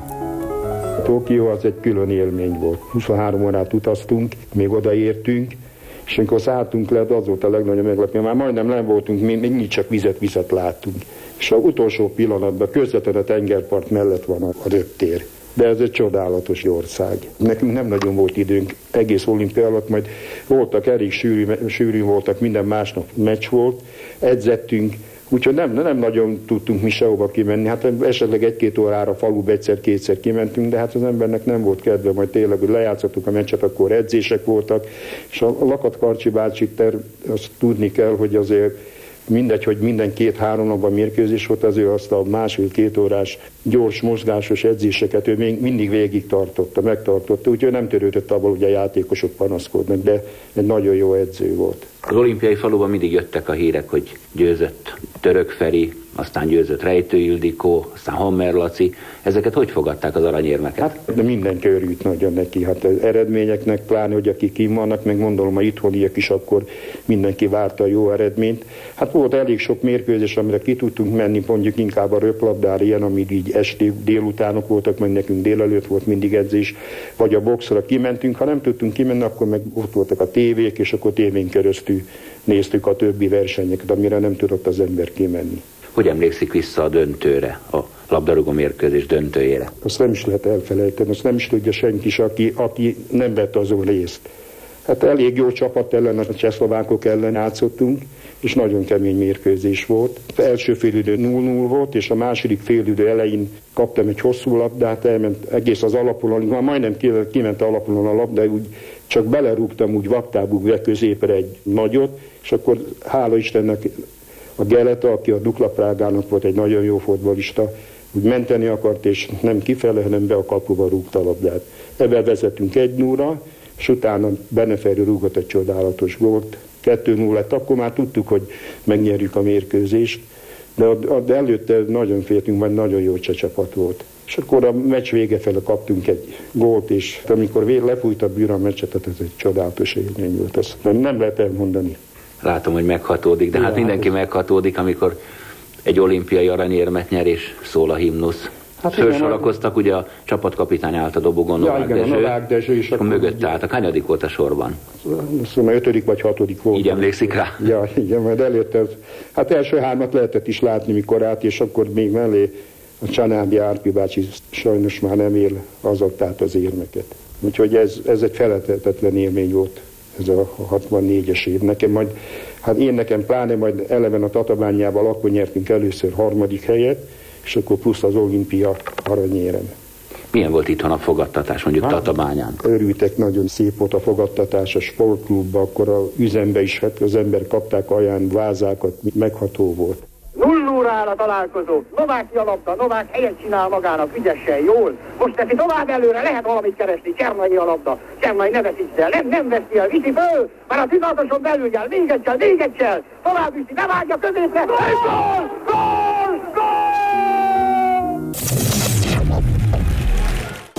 Tokió az egy külön élmény volt. huszonhárom órát utaztunk, még odaértünk, és amikor szálltunk le, az volt a legnagyobb meglepő. Már majdnem nem voltunk, még mindig csak vizet-vizet láttunk. És az utolsó pillanatban közvetlen a tengerpart mellett van a, a röptér. De ez egy csodálatos ország. Nekünk nem nagyon volt időnk egész olimpia alatt, majd voltak elég sűrű, sűrű voltak, minden másnap meccs volt, edzettünk, úgyhogy nem, nem nagyon tudtunk mi sehova kimenni. Hát esetleg egy-két órára faluba egyszer-kétszer kimentünk, de hát az embernek nem volt kedve, majd tényleg, hogy lejátszottuk a meccset, akkor edzések voltak, és a Lakat Karcsi bácsi terv, azt tudni kell, hogy azért mindegy, hogy minden két-három napban mérkőzés volt, az ő azt a másfél-két órás gyors, mozgásos edzéseket ő még mindig végig tartotta, megtartotta, úgyhogy nem törődött abban, hogy a játékosok panaszkodnak, de egy nagyon jó edző volt. Az olimpiai faluban mindig jöttek a hírek, hogy győzött Török Feri, aztán győzött Rejtő Ildikó, aztán Hammer Laci. Ezeket hogy fogadták az aranyérmeket? Hát, de mindenki örült nagyon neki. Hát az eredményeknek, pláne, hogy akik kim vannak, meg gondolom a itthoniak is, akkor mindenki várta a jó eredményt. Hát volt elég sok mérkőzés, amire ki tudtunk menni, mondjuk inkább a röplabdára, ilyen, amíg így esti délutánok voltak, meg nekünk délelőtt volt mindig edzés, vagy a boxra kimentünk. Ha nem tudtunk kimenni, akkor meg ott voltak a tévék, és akkor tévén keresztül néztük a többi versenyeket, amire nem tudott az ember kimenni. Hogy emlékszik vissza a döntőre, a labdarúgó mérkőzés döntőjére? Azt nem is lehet elfelejteni, azt nem is tudja senki is, aki, aki nem vett azon részt. Hát elég jó csapat ellen, a csehszlovákok ellen játszottunk, és nagyon kemény mérkőzés volt. Az első félidő null null volt, és a második félidő elején kaptam egy hosszú labdát, elment egész az alapulon, már majdnem kiment a alapulon a labda, úgy csak belerúgtam úgy vaktábúg középre egy nagyot, és akkor hála Istennek a Geleta, aki a Dukla Prágának volt egy nagyon jó fotbalista, úgy menteni akart, és nem kifele, hanem be a kapuba rúgta a labdát. Ebben vezetünk egy nullra, és utána Beneferi rúgott egy csodálatos gólt. kettő null lett, akkor már tudtuk, hogy megnyerjük a mérkőzést, de, de előtte nagyon féltünk, mert nagyon jó csapat volt. És akkor a meccs vége fele kaptunk egy gólt, és amikor lefújt a bűr a meccset, ez egy csodálatos élmény volt, azt nem, nem lehet elmondani. Látom, hogy meghatódik, de ja, hát mindenki meghatódik, amikor egy olimpiai aranyérmet nyer, és szól a himnusz. Hát fölsorakoztak, ugye a csapatkapitány állt a dobogon, ja, Novák Dezső, Novák Dezső és akkor mögött álltak. Hányadik volt a sorban? Szóval ötödik vagy hatodik volt. Így emlékszik rá? Ja, igen, majd előtte, hát első hármat lehetett is látni, mikor át, és akkor még mellé a Csanádi Árpi bácsi sajnos már nem él, az adta át az érmeket. Úgyhogy ez, ez egy felejthetetlen élmény volt, ez a hatvannégyes év. Nekem majd, hát én nekem pláne majd eleven a Tatabányában akkor nyertünk először harmadik helyet, és akkor plusz az olimpia aranyérem. Milyen volt itthon a fogadtatás, mondjuk hát, Tatabányán? Örültek, nagyon szép volt a fogadtatás a sportklubban, akkor a üzembe is hát az ember kapták aján vázákat, megható volt. null órára találkozó. Novákia labda, Novák helyet csinál magának ügyesen, jól. Most teszi tovább előre, lehet valamit keresni. Csernai a labda. Csernai ne veszíts el, nem, nem veszi el, viszi föl. Már a tizadatoson belül jel, még egyszer, még egyszer. Tovább viszi, ne vágja középre. Gól! Gól! Gól!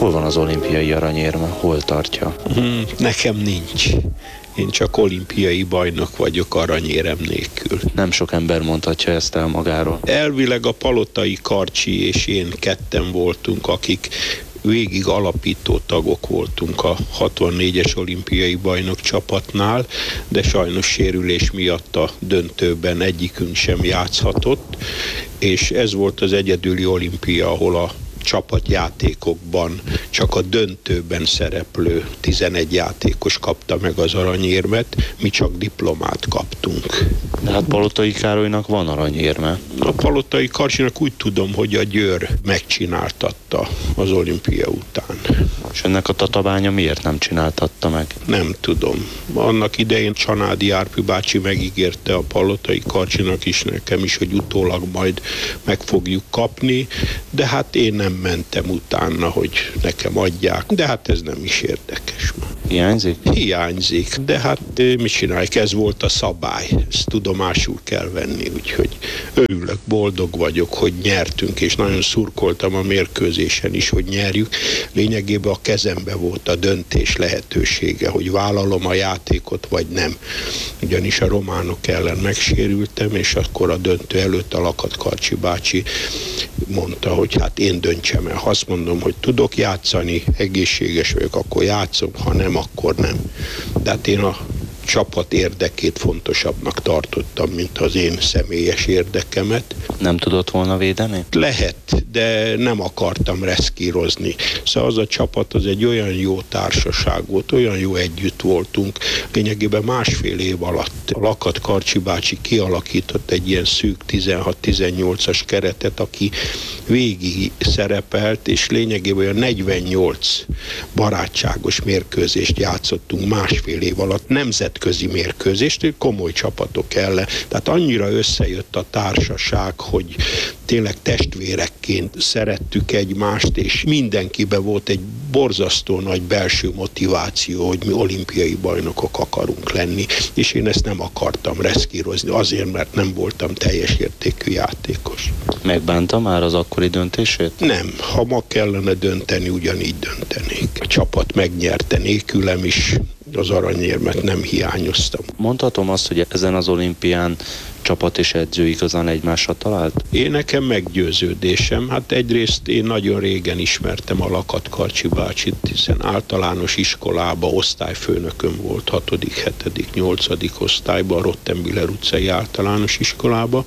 Hol van az olimpiai aranyérme? Hol tartja? Hmm, nekem nincs. Én csak olimpiai bajnok vagyok aranyérem nélkül. Nem sok ember mondhatja ezt el magáról. Elvileg a Palotai Karcsi és én ketten voltunk, akik végig alapító tagok voltunk a hatvannégyes olimpiai bajnok csapatnál, de sajnos sérülés miatt a döntőben egyikünk sem játszhatott, és ez volt az egyedüli olimpia, ahol a csapatjátékokban csak a döntőben szereplő tizenegy játékos kapta meg az aranyérmet, mi csak diplomát kaptunk. De hát Palotai Károlynak van aranyérme. A Palotai Karcsinak úgy tudom, hogy a Győr megcsináltatta az olimpia után. És ennek a Tatabánya miért nem csináltatta meg? Nem tudom. Annak idején Csanádi Árpi bácsi megígérte a Palotai Karcsinak is, nekem is, hogy utólag majd meg fogjuk kapni, de hát én nem mentem utána, hogy nekem adják, de hát ez nem is érdekes. Hiányzik? Hiányzik, de hát mit csináljuk, ez volt a szabály, ezt tudomásul kell venni, úgyhogy örülök, boldog vagyok, hogy nyertünk, és nagyon szurkoltam a mérkőzésen is, hogy nyerjük. Lényegében a kezembe volt a döntés lehetősége, hogy vállalom a játékot, vagy nem. Ugyanis a románok ellen megsérültem, és akkor a döntő előtt a Lakat Karcsi bácsi mondta, hogy hát én döntsem el. Ha azt mondom, hogy tudok játszani, egészséges vagyok, akkor játszom, ha nem, akkor nem. De hát én a csapat érdekét fontosabbnak tartottam, mint az én személyes érdekemet. Nem tudott volna védeni? Lehet, de nem akartam reszkírozni. Szóval az a csapat az egy olyan jó társaság volt, olyan jó együtt voltunk. Lényegében másfél év alatt a Lakat Karcsi bácsi kialakított egy ilyen szűk tizenhat-tizennyolcas keretet, aki végig szerepelt, és lényegében olyan negyvennyolc barátságos mérkőzést játszottunk másfél év alatt. Nemzetközi mérkőzést, komoly csapatok ellen. Tehát annyira összejött a társaság, hogy tényleg testvérekként szerettük egymást, és mindenkiben volt egy borzasztó nagy belső motiváció, hogy mi olimpiai bajnokok akarunk lenni, és én ezt nem akartam reszkírozni, azért, mert nem voltam teljes értékű játékos. Megbánta már az akkori döntését? Nem, ha ma kellene dönteni, ugyanígy döntenék. A csapat megnyerte nélkülem is, az aranyérmet nem hiányoztam. Mondhatom azt, hogy ezen az olimpián csapat és edző igazán egymásra talált? Én nekem meggyőződésem. Hát egyrészt én nagyon régen ismertem a Lakat Karcsi bácsit, hiszen általános iskolába osztályfőnököm volt, hatodik, hetedik, nyolcadik osztályban, a Rottenbühler utcai általános iskolába.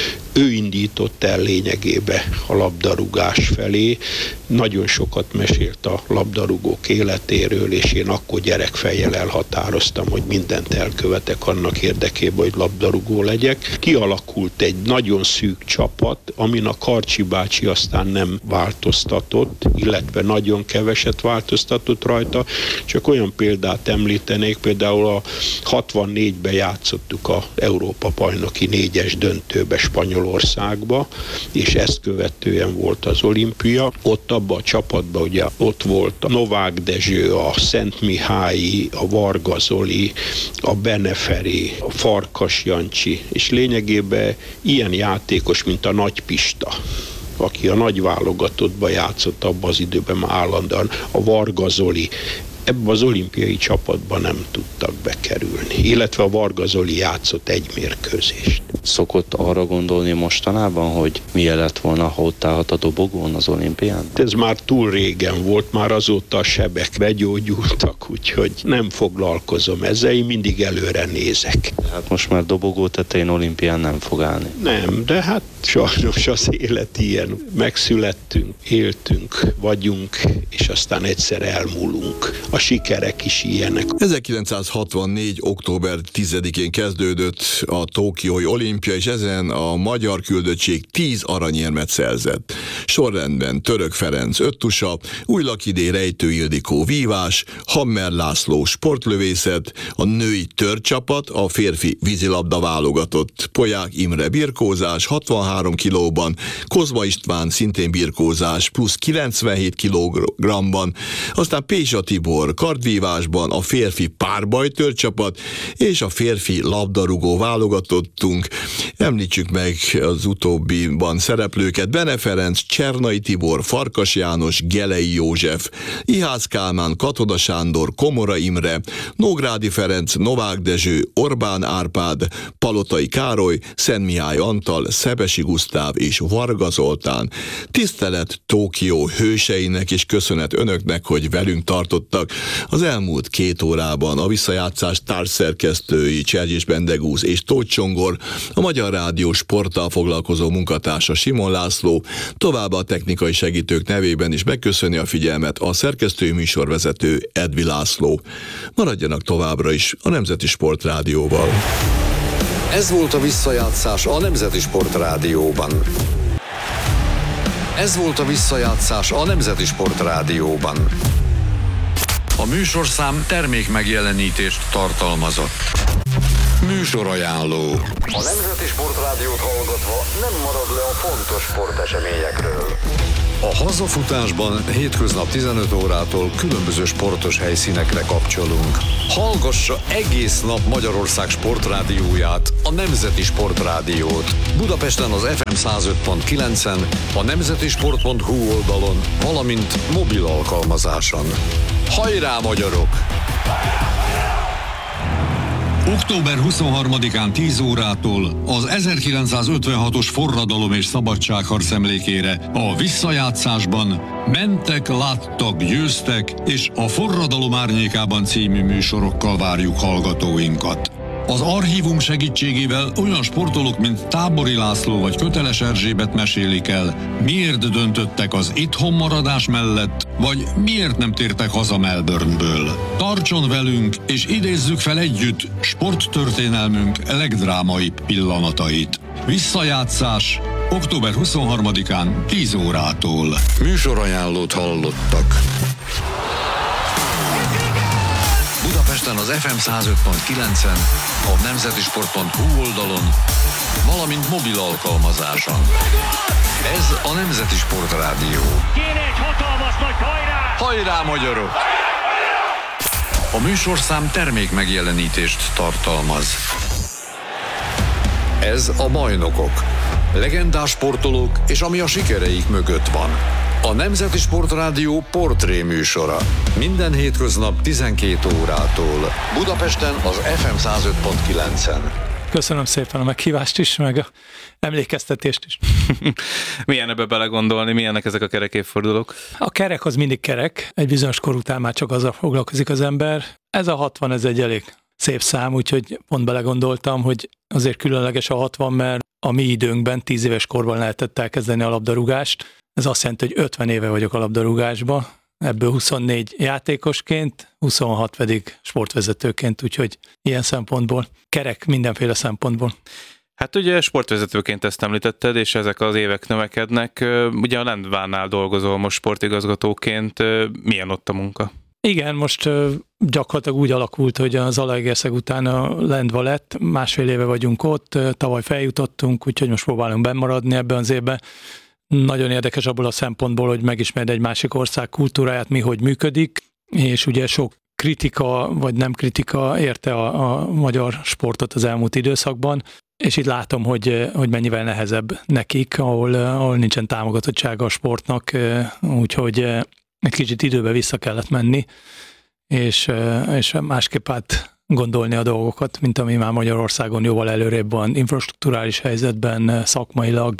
Ő indított el lényegébe a labdarúgás felé. Nagyon sokat mesélt a labdarúgók életéről, és én akkor gyerekfejjel elhatároztam, hogy mindent elkövetek annak érdekében, hogy labdarúgó legyek. Kialakult egy nagyon szűk csapat, amin a Karcsi bácsi aztán nem változtatott, illetve nagyon keveset változtatott rajta. Csak olyan példát említenék, például a hatvannégyben játszottuk a Európa-bajnoki négyes döntőbe Spanyolországba, és ezt követően volt az olimpia. Ott abban a csapatban ugye ott volt a Novák Dezső, a Szent Mihályi, a Varga Zoli, a Beneferi, a Farkas Jancsi, és lényegében ilyen játékos, mint a Nagy Pista, aki a nagy válogatottban játszott abban az időben már állandóan, a Varga Zoli, ebben az olimpiai csapatban nem tudtak bekerülni, illetve a Varga Zoli játszott egy mérkőzést. Szokott arra gondolni mostanában, hogy milyen lett volna, ha ott állhat a dobogón az olimpián? Ez már túl régen volt, már azóta a sebek begyógyultak, úgyhogy nem foglalkozom ezzel, én mindig előre nézek. Hát most már dobogó tetején olimpián nem fog állni. Nem, de hát sajnos az élet ilyen. Megszülettünk, éltünk, vagyunk, és aztán egyszer elmúlunk. A sikerek is ilyenek. ezerkilencszázhatvannégy. október tizedikén kezdődött a tokiói olimpia, és ezen a magyar küldöttség tíz aranyérmet szerzett. Sorrendben Török Ferenc öt tusa, Újlakidé Rejtő Ildikó vívás, Hammer László sportlövészet, a női törcsapat, a férfi vízilabda válogatott, Polyák Imre birkózás hatvanhárom kilóban, Kozma István szintén birkózás plusz kilencvenhét kilogramban, aztán Pézsa Tibor Tibor, kardvívásban a férfi párbajtőr csapat és a férfi labdarúgó válogatottunk. Említsük meg az utóbbiban szereplőket: Bene Ferenc, Csernai Tibor, Farkas János, Gelei József, Ihász Kálmán, Katona Sándor, Komora Imre, Nógrádi Ferenc, Novák Dezső, Orbán Árpád, Palotai Károly, Szent Mihály Antal, Szepesi Gusztáv és Varga Zoltán. Tisztelet Tokió hőseinek és köszönet önöknek, hogy velünk tartottak az elmúlt két órában. A visszajátszás társszerkesztői Csergyés Bendegúz és Tóth Csongor, a Magyar Rádió sporttal foglalkozó munkatársa Simon László, továbbá a technikai segítők nevében is megköszöni a figyelmet a szerkesztői műsorvezető Edvi László. Maradjanak továbbra is a Nemzeti Sport Rádióval. Ez volt a visszajátszás a Nemzeti Sport Rádióban. Ez volt a visszajátszás a Nemzeti Sport Rádióban. A műsorszám termék megjelenítést tartalmazott. Műsorajánló. A Nemzeti Sport Rádiót hallgatva nem marad le a fontos sporteseményekről. A hazafutásban hétköznap tizenöt órától különböző sportos helyszínekre kapcsolunk. Hallgassa egész nap Magyarország sportrádióját, a Nemzeti Sport Rádiót. Budapesten az ef em száz öt pont kilencen, a nemzetisport pont hu oldalon, valamint mobil alkalmazáson. Hajrá, magyarok! október huszonharmadikán tíz órától az ezerkilencszázötvenhatos forradalom és szabadságharc emlékére a visszajátszásban Mentek, láttak, győztek, és a Forradalom árnyékában című műsorokkal várjuk hallgatóinkat. Az archívum segítségével olyan sportolók, mint Tábori László vagy Köteles Erzsébet mesélik el, miért döntöttek az itthon maradás mellett, vagy miért nem tértek haza Melbourneből. Tartson velünk, és idézzük fel együtt sporttörténelmünk legdrámaibb pillanatait. Visszajátszás október huszonharmadikán tíz órától. Műsorajánlót hallottak. Budapesten az ef em száz öt pont kilencen, a nemzetisport pont hu oldalon, valamint mobil alkalmazáson. Ez a Nemzeti Sport Rádió. Kéne egy hatalmas nagy hajrá! Hajrá, magyarok! A műsorszám termék megjelenítést tartalmaz. Ez a Bajnokok. Legendás sportolók és ami a sikereik mögött van. A Nemzeti Sport Rádió portré műsora. Minden hétköznap tizenkét órától. Budapesten az ef em száz öt pont kilencen. Köszönöm szépen a meghívást is, meg a emlékeztetést is. Milyen ebbe belegondolni, milyenek ezek a kerek évfordulók? A kerek az mindig kerek, egy bizonyos kor után már csak azzal foglalkozik az ember. Ez a hatvan, ez egy elég szép szám, úgyhogy pont belegondoltam, hogy azért különleges a hatvan, mert a mi időnkben, tíz éves korban lehetett elkezdeni a labdarúgást. Ez azt jelenti, hogy ötven éve vagyok a labdarúgásban, ebből huszonnégy játékosként, huszonhat pedig sportvezetőként, úgyhogy ilyen szempontból kerek mindenféle szempontból. Hát ugye sportvezetőként ezt említetted, és ezek az évek növekednek. Ugye a Lendvánál dolgozol most sportigazgatóként, milyen ott a munka? Igen, most gyakorlatilag úgy alakult, hogy az Zalaegerszeg után a Lendva lett, másfél éve vagyunk ott, tavaly feljutottunk, úgyhogy most próbálunk bennmaradni ebben az évben. Nagyon érdekes abból a szempontból, hogy megismerd egy másik ország kultúráját, mi hogy működik, és ugye sok kritika, vagy nem kritika érte a, a magyar sportot az elmúlt időszakban, és itt látom, hogy, hogy mennyivel nehezebb nekik, ahol, ahol nincsen támogatottsága a sportnak, úgyhogy egy kicsit időbe vissza kellett menni, és, és másképp át gondolni a dolgokat, mint ami már Magyarországon jóval előrébb van, infrastrukturális helyzetben, szakmailag.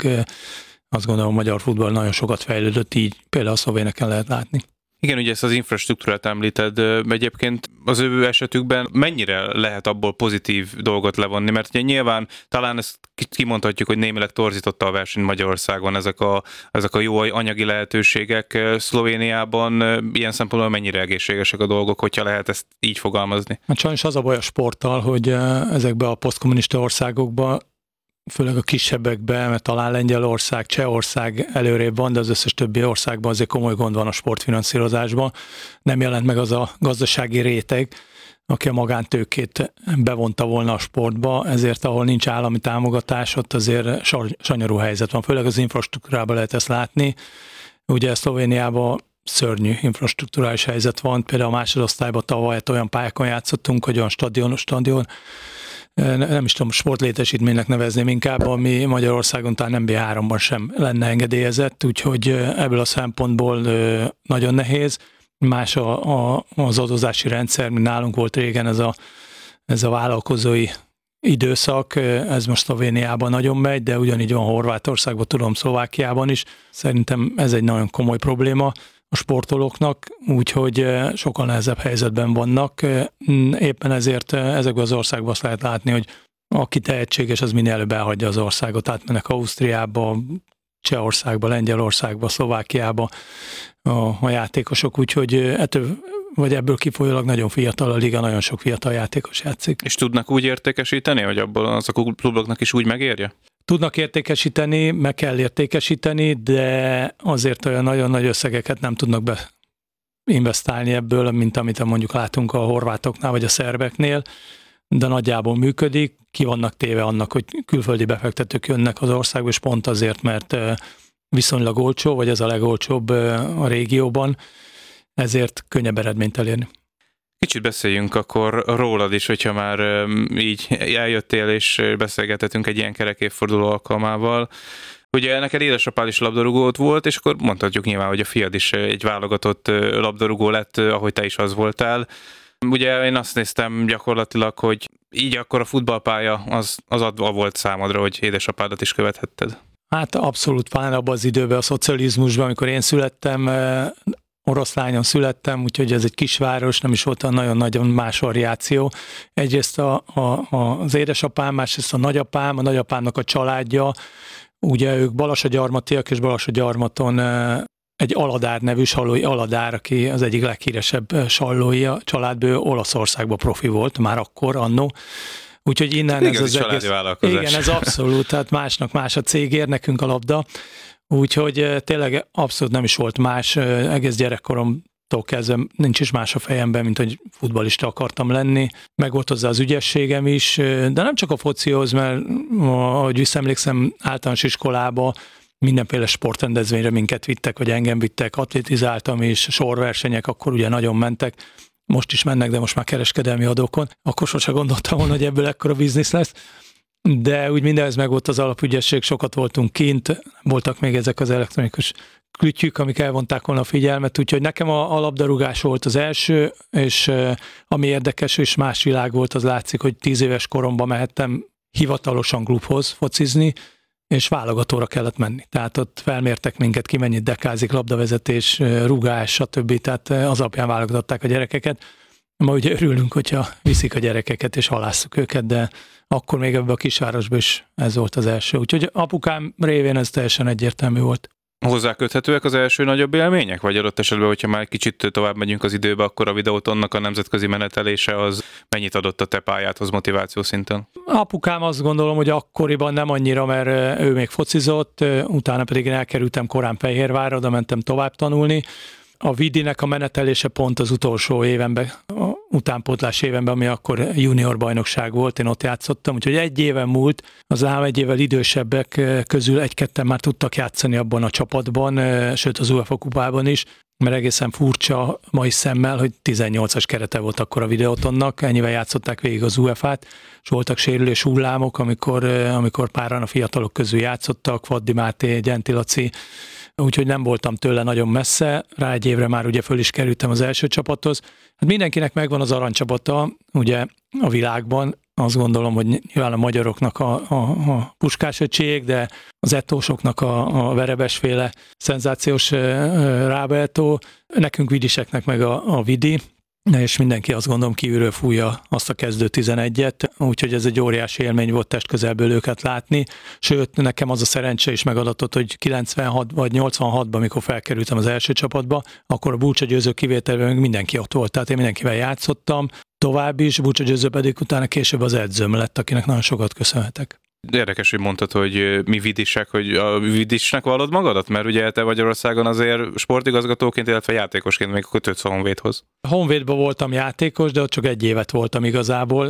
Azt gondolom, a magyar futball nagyon sokat fejlődött, így például a szlovéneken lehet látni. Igen, ugye ezt az infrastruktúrát említed, egyébként az ő esetükben mennyire lehet abból pozitív dolgot levonni, mert ugye nyilván talán ezt kimondhatjuk, hogy némileg torzította a versenyt Magyarországon ezek a, ezek a jó anyagi lehetőségek. Szlovéniában ilyen szempontból mennyire egészségesek a dolgok, hogyha lehet ezt így fogalmazni? Hát sajnos az a baj a sporttal, hogy ezekben a posztkommunista országokban, főleg a kisebbekben, mert talán Lengyelország, Csehország előrébb van, de az összes többi országban azért komoly gond van a sportfinanszírozásban. Nem jelent meg az a gazdasági réteg, aki a magántőkét bevonta volna a sportba, ezért ahol nincs állami támogatás, ott azért sanyarú helyzet van. Főleg az infrastruktúrában lehet ezt látni. Ugye Szlovéniában szörnyű infrastrukturális helyzet van. Például a másodosztályban tavaly olyan pályákon játszottunk, hogy olyan stadion, stadion, nem is tudom, sportlétesítménynek nevezném inkább, ami Magyarországon talán en bé háromban sem lenne engedélyezett, úgyhogy ebből a szempontból nagyon nehéz. Más a, a, az adózási rendszer, mint nálunk volt régen ez a, ez a vállalkozói időszak, ez most Szlovéniában nagyon megy, de ugyanígy van Horvátországban, tudom, Szlovákiában is. Szerintem ez egy nagyon komoly probléma a sportolóknak, úgyhogy sokkal nehezebb helyzetben vannak. Éppen ezért ezekben az országban azt lehet látni, hogy aki tehetséges, az minél előbb elhagyja az országot, átmennek Ausztriába, Csehországba, Lengyelországba, Szlovákiába a, a játékosok, úgyhogy ettől, vagy ebből kifolyólag nagyon fiatal a liga, nagyon sok fiatal játékos játszik. És tudnak úgy értékesíteni, hogy abból az a kluboknak is úgy megérje? Tudnak értékesíteni, meg kell értékesíteni, de azért olyan nagyon nagy összegeket nem tudnak beinvestálni ebből, mint amit mondjuk látunk a horvátoknál vagy a szerbeknél, de nagyjából működik. Ki vannak téve annak, hogy külföldi befektetők jönnek az országba, és pont azért, mert viszonylag olcsó, vagy ez a legolcsóbb a régióban, ezért könnyebb eredményt elérni. Kicsit beszéljünk akkor rólad is, hogyha már így eljöttél és beszélgethetünk egy ilyen kerekévforduló alkalmával. Ugye neked édesapád is labdarúgó volt, és akkor mondhatjuk nyilván, hogy a fiad is egy válogatott labdarúgó lett, ahogy te is az voltál. Ugye én azt néztem gyakorlatilag, hogy így akkor a futballpálya az, az adva volt számodra, hogy édesapádat is követhetted. Hát abszolút, pláne abban az időben, a szocializmusban, amikor én születtem, Oroszlányon születtem, úgyhogy ez egy kisváros, nem is volt a nagyon-nagyon más variáció. Egyrészt a, a, az édesapám, másrészt a nagyapám, a nagyapámnak a családja, ugye ők Balassagyarmatiak, és Balassagyarmaton egy Aladár nevű sallói Aladár, aki az egyik leghíresebb sallói a családból, Olaszországban profi volt, már akkor, annó. Úgyhogy innen igen, ez az egész... Igen, ez abszolút, tehát másnak más a cégér, nekünk a labda. Úgyhogy tényleg abszolút nem is volt más, egész gyerekkoromtól kezdve nincs is más a fejemben, mint hogy futballista akartam lenni. Meg volt hozzá az ügyességem is, de nem csak a focihoz, mert ahogy visszaemlékszem, általános iskolába mindenféle sportrendezvényre minket vittek, vagy engem vittek, atlétizáltam is, sorversenyek akkor ugye nagyon mentek, most is mennek, de most már kereskedelmi adókon. Akkor sose gondoltam volna, hogy ebből ekkora biznisz lesz. De úgy mindenhez meg volt az alapügyesség, sokat voltunk kint, voltak még ezek az elektronikus klütyük, amik elvonták volna a figyelmet, úgyhogy nekem a, a labdarúgás volt az első, és ami érdekes és más világ volt, az látszik, hogy tíz éves koromban mehettem hivatalosan klubhoz focizni, és válogatóra kellett menni. Tehát ott felmértek minket, ki mennyit dekázik, labdavezetés, rugás, stb. Tehát az alapján válogatották a gyerekeket. Ma ugye örülünk, hogyha viszik a gyerekeket, és halásszuk őket, de akkor még ebben a kisvárosban is ez volt az első. Úgyhogy apukám révén ez teljesen egyértelmű volt. Hozzáköthetőek az első nagyobb élmények? Vagy adott esetben, hogyha már kicsit tovább megyünk az időbe, akkor a Videótonnak a nemzetközi menetelése az mennyit adott a te pályádhoz motiváció szinten? Apukám azt gondolom, hogy akkoriban nem annyira, mert ő még focizott, utána pedig én elkerültem korán Fehérvárra, oda mentem tovább tanulni. A Vidinek a menetelése pont az utolsó évenben, a utánpótlás évenben, ami akkor junior bajnokság volt, én ott játszottam, úgyhogy egy éven múlt, az nálam egy évvel idősebbek közül egy-ketten már tudtak játszani abban a csapatban, sőt az UEFA kupában is, mert egészen furcsa mai szemmel, hogy tizennyolcas kerete volt akkor a Videótonnak, ennyivel játszották végig az u e fá t, és voltak sérülés hullámok, amikor, amikor páran a fiatalok közül játszottak, Vaddi Máté, Gyenti Laci, úgyhogy nem voltam tőle nagyon messze, rá egy évre már ugye föl is kerültem az első csapathoz. Hát mindenkinek megvan az aranycsapata, ugye a világban, azt gondolom, hogy nyilván a magyaroknak a, a, a Puskás öcsék, de az etósoknak a, a verebesféle szenzációs Rába Etó, nekünk vidiseknek meg a, a Vidi, és mindenki azt gondolom kívülről fújja azt a kezdő tizenegyet, úgyhogy ez egy óriási élmény volt testközelből őket látni, sőt nekem az a szerencse is megadatott, hogy kilencvenhat vagy nyolcvanhatban, amikor felkerültem az első csapatba, akkor a Bulcsa Győző kivételben mindenki ott volt, tehát én mindenkivel játszottam, tovább is, Bulcsa Győző pedig utána később az edzőm lett, akinek nagyon sokat köszönhetek. Érdekes, hogy mondtad, hogy mi vidisek, hogy a vidisnek vallod magadat? Mert ugye te Magyarországon azért sportigazgatóként, illetve játékosként még kötődsz a Honvédhoz. A Honvédban voltam játékos, de ott csak egy évet voltam igazából.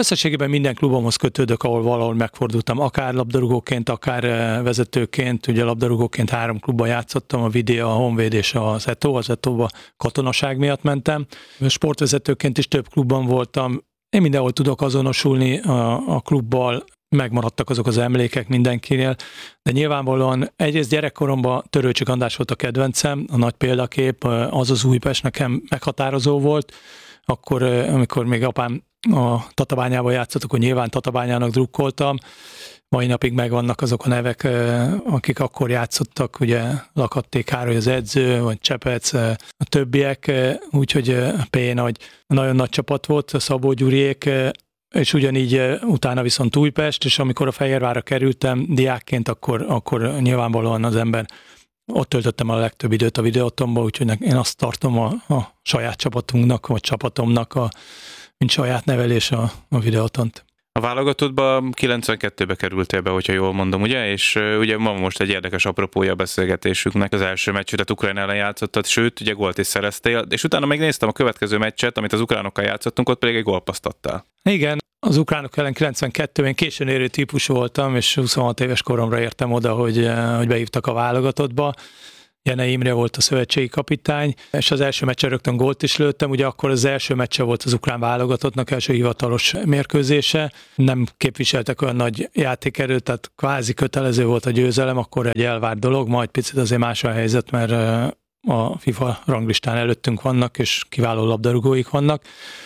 Összességében minden klubomhoz kötődök, ahol valahol megfordultam, akár labdarúgóként, akár vezetőként. Ugye labdarúgóként három klubban játszottam, a Vidéa, a Honvéd és az Etó. Az Etóba katonaság miatt mentem. Sportvezetőként is több klubban voltam. Én mindenhol tudok azonosulni a, a klubbal, megmaradtak azok az emlékek mindenkinél, de nyilvánvalóan egyrészt gyerekkoromban Törőcsik András volt a kedvencem, a nagy példakép, az az Újpest nekem meghatározó volt. Akkor, amikor még apám a Tatabányában játszottak, hogy nyilván Tatabányának drukkoltam. Mai napig megvannak azok a nevek, akik akkor játszottak, ugye Lakatték Károly az edző, vagy Csepec, a többiek, úgyhogy Péna, hogy nagyon nagy csapat volt, Szabó Gyuriék, és ugyanígy utána viszont Újpest, és amikor a Fehérvárra kerültem diákként, akkor, akkor nyilvánvalóan az ember ott töltöttem a legtöbb időt a Videótonba, úgyhogy én azt tartom a, a saját csapatunknak, vagy csapatomnak, a, mint saját nevelés a, a Videótont. A válogatottba kilencvenkettőbe kerültél be, hogyha jól mondom, ugye? És uh, ugye ma most egy érdekes apropója a beszélgetésünknek. Az első meccset Ukrajna ellen játszottad, sőt, ugye gólt is szereztél, és utána megnéztem a következő meccset, amit az ukránokkal játszottunk, ott pedig egy gólpaszt adtál. Igen, az ukránok ellen kilencvenkettőben én későn érő típus voltam, és huszonhat éves koromra értem oda, hogy, hogy behívtak a válogatottba. Jenei Imre volt a szövetségi kapitány, és az első meccsen rögtön gólt is lőttem, ugye akkor az első meccse volt az ukrán válogatottnak első hivatalos mérkőzése, nem képviseltek olyan nagy játékerőt, tehát kvázi kötelező volt a győzelem, akkor egy elvárt dolog, majd picit azért más a helyzet, mert a FIFA ranglistán előttünk vannak, és kiváló labdarúgóik vannak,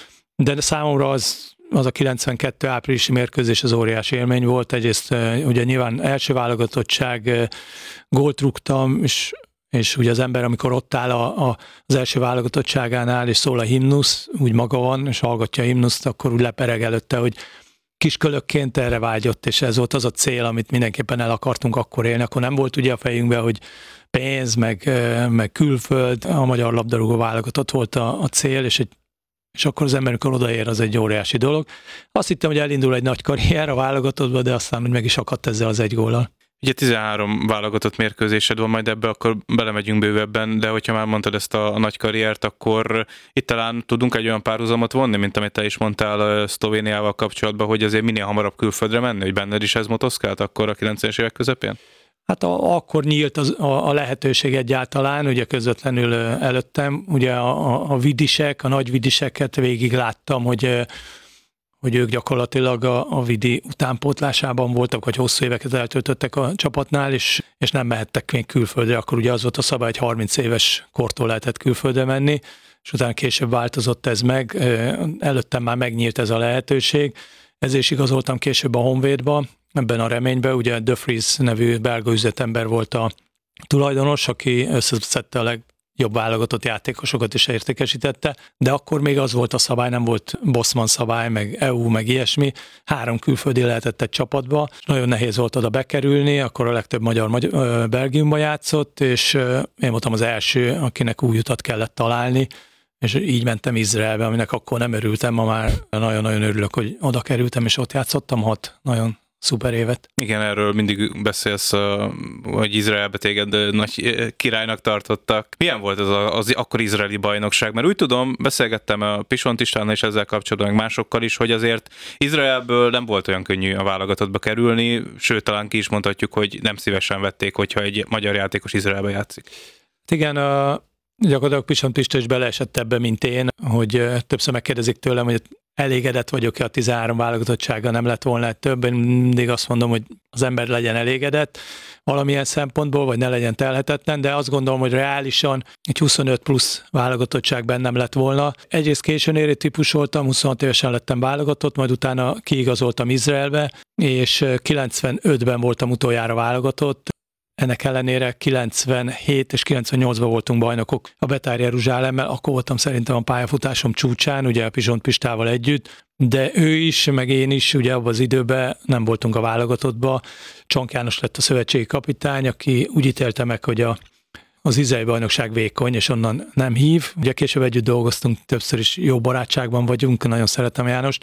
de számomra az az a kilencvenkettő áprilisi mérkőzés az óriási élmény volt. Egyrészt ugye nyilván első válogatottság, gólt rúgtam, és és ugye az ember, amikor ott áll a, a, az első válogatottságánál, és szól a himnusz, úgy maga van, és hallgatja a himnuszt, akkor úgy lepereg előtte, hogy kiskölökként erre vágyott, és ez volt az a cél, amit mindenképpen el akartunk akkor élni. Akkor nem volt ugye a fejünkben, hogy pénz, meg, meg külföld, a magyar labdarúgó válogatott volt a, a cél, és, egy, és akkor az ember, amikor odaér, az egy óriási dolog. Azt hittem, hogy elindul egy nagy karrier a válogatottba, de aztán meg is akadt ezzel az egy góllal. Ugye tizenhárom válogatott mérkőzésed van, majd ebbe akkor belemegyünk bővebben, de hogyha már mondtad ezt a, a nagy karriert, akkor itt talán tudunk egy olyan párhuzamot vonni, mint amit te is mondtál Szlovéniával kapcsolatban, hogy azért minél hamarabb külföldre menni, hogy benned is ez motoszkált akkor a kilencvenes évek közepén? Hát a, akkor nyílt az, a, a lehetőség egyáltalán, ugye közvetlenül előttem, ugye a, a, a vidisek, a nagy vidiseket végig láttam, hogy hogy ők gyakorlatilag a, a Vidi utánpótlásában voltak, vagy hosszú éveket eltöltöttek a csapatnál, és, és nem mehettek még külföldre. Akkor ugye az volt a szabály, hogy harminc éves kortól lehetett külföldre menni, és utána később változott ez meg. Előttem már megnyílt ez a lehetőség. Ezért is igazoltam később a Honvédba, ebben a reményben. Ugye De Vries nevű belga üzletember volt a tulajdonos, aki összeszedte a leg jobb válogatott játékosokat is értékesítette, de akkor még az volt a szabály, nem volt Bosman szabály, meg é u, meg ilyesmi. Három külföldi lehetett egy csapatba, és nagyon nehéz volt oda bekerülni, akkor a legtöbb magyar, magyar Belgiumban játszott, és én voltam az első, akinek új utat kellett találni, és így mentem Izraelbe, aminek akkor nem örültem, ma már nagyon-nagyon örülök, hogy oda kerültem, és ott játszottam hat nagyon szuper évet. Igen, erről mindig beszélsz, hogy Izraelbe téged nagy királynak tartottak. Milyen volt ez az, az akkor izraeli bajnokság? Mert úgy tudom, beszélgettem a Pisont Istvánnal és ezzel kapcsolatban, meg másokkal is, hogy azért Izraelből nem volt olyan könnyű a válogatottba kerülni, sőt, talán ki is mondhatjuk, hogy nem szívesen vették, hogyha egy magyar játékos Izraelbe játszik. Igen, a, gyakorlatilag Pisont Pista is beleesett ebbe, mint én, hogy többször megkérdezik tőlem, hogy elégedett vagyok-e a tizenhárom válogatottsággal, nem lett volna több. Én mindig azt mondom, hogy az ember legyen elégedett valamilyen szempontból, vagy ne legyen telhetetlen, de azt gondolom, hogy reálisan egy huszonöt plusz válogatottság bennem lett volna. Egyrészt későn érő típus voltam, huszonhat évesen lettem válogatott, majd utána kiigazoltam Izraelbe, és kilencvenötben voltam utoljára válogatott. Ennek ellenére kilencvenhét és kilencvennyolcban voltunk bajnokok a Betar Jeruzsálemmel, akkor voltam szerintem a pályafutásom csúcsán, ugye a Pizsont Pistával együtt, de ő is, meg én is, ugye abban az időben nem voltunk a válogatottba. Csonk János lett a szövetségi kapitány, aki úgy ítélte meg, hogy a, az izraeli bajnokság vékony, és onnan nem hív. Ugye később együtt dolgoztunk, többször is jó barátságban vagyunk, nagyon szeretem Jánost,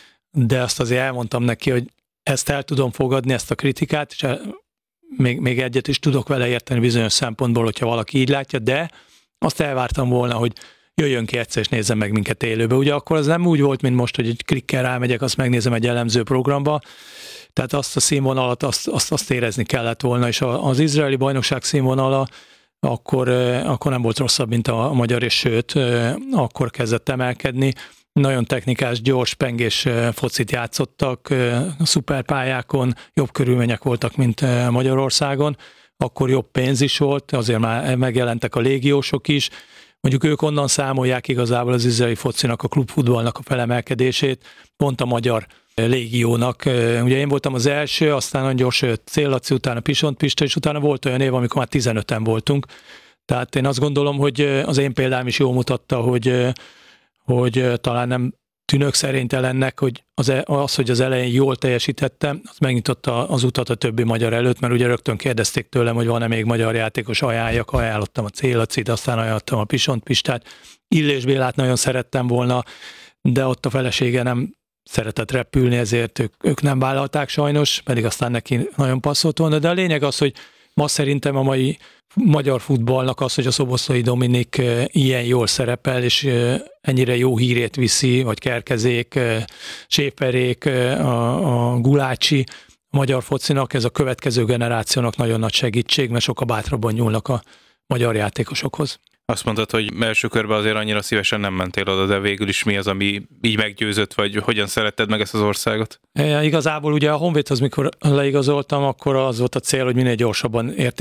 de azt azért elmondtam neki, hogy ezt el tudom fogadni, ezt a kritikát, és el, Még, még egyet is tudok vele érteni bizonyos szempontból, hogyha valaki így látja, de azt elvártam volna, hogy jöjjön ki egyszer és nézzen meg minket élőbe. Ugye akkor az nem úgy volt, mint most, hogy egy klikkel rámegyek, azt megnézem egy elemző programba, tehát azt a színvonalat, azt, azt, azt érezni kellett volna, és az izraeli bajnokság színvonala akkor, akkor nem volt rosszabb, mint a magyar, és sőt, akkor kezdett emelkedni. Nagyon technikás, gyors, pengés focit játszottak, szuperpályákon, jobb körülmények voltak, mint Magyarországon, akkor jobb pénz is volt, azért már megjelentek a légiósok is, mondjuk ők onnan számolják igazából az izraeli focinak, a klubfutballnak a felemelkedését, pont a magyar légiónak. Ugye én voltam az első, aztán nagyon gyors Cél Laci, utána Pisont Pista, és utána volt olyan év, amikor már tizenöten voltunk. Tehát én azt gondolom, hogy az én példám is jól mutatta, hogy, hogy talán nem tűnök szerénytelennek, hogy az, az, hogy az elején jól teljesítettem, az megnyitotta az utat a többi magyar előtt, mert ugye rögtön kérdezték tőlem, hogy van-e még magyar játékos, ajánljak, ajánlottam a Cél Lacit, aztán ajánlottam a Pisont Pistát. Illés Bélát nagyon szerettem volna, de ott a felesége nem szeretett repülni, ezért ők, ők nem vállalták sajnos, pedig aztán neki nagyon passzolt volna, de a lényeg az, hogy ma szerintem a mai magyar futballnak az, hogy a Szoboszlai Dominik ilyen jól szerepel, és ennyire jó hírét viszi, vagy Kerkezék, Séperék, a, a Gulácsi, a magyar focinak, ez a következő generációnak nagyon nagy segítség, mert sokkal bátrabban nyúlnak a magyar játékosokhoz. Azt mondtad, hogy első körben azért annyira szívesen nem mentél oda, de végül is mi az, ami így meggyőzött, vagy hogyan szeretted meg ezt az országot? E, igazából ugye a Honvédhoz, mikor leigazoltam, akkor az volt a cél, hogy minél gyorsabban érték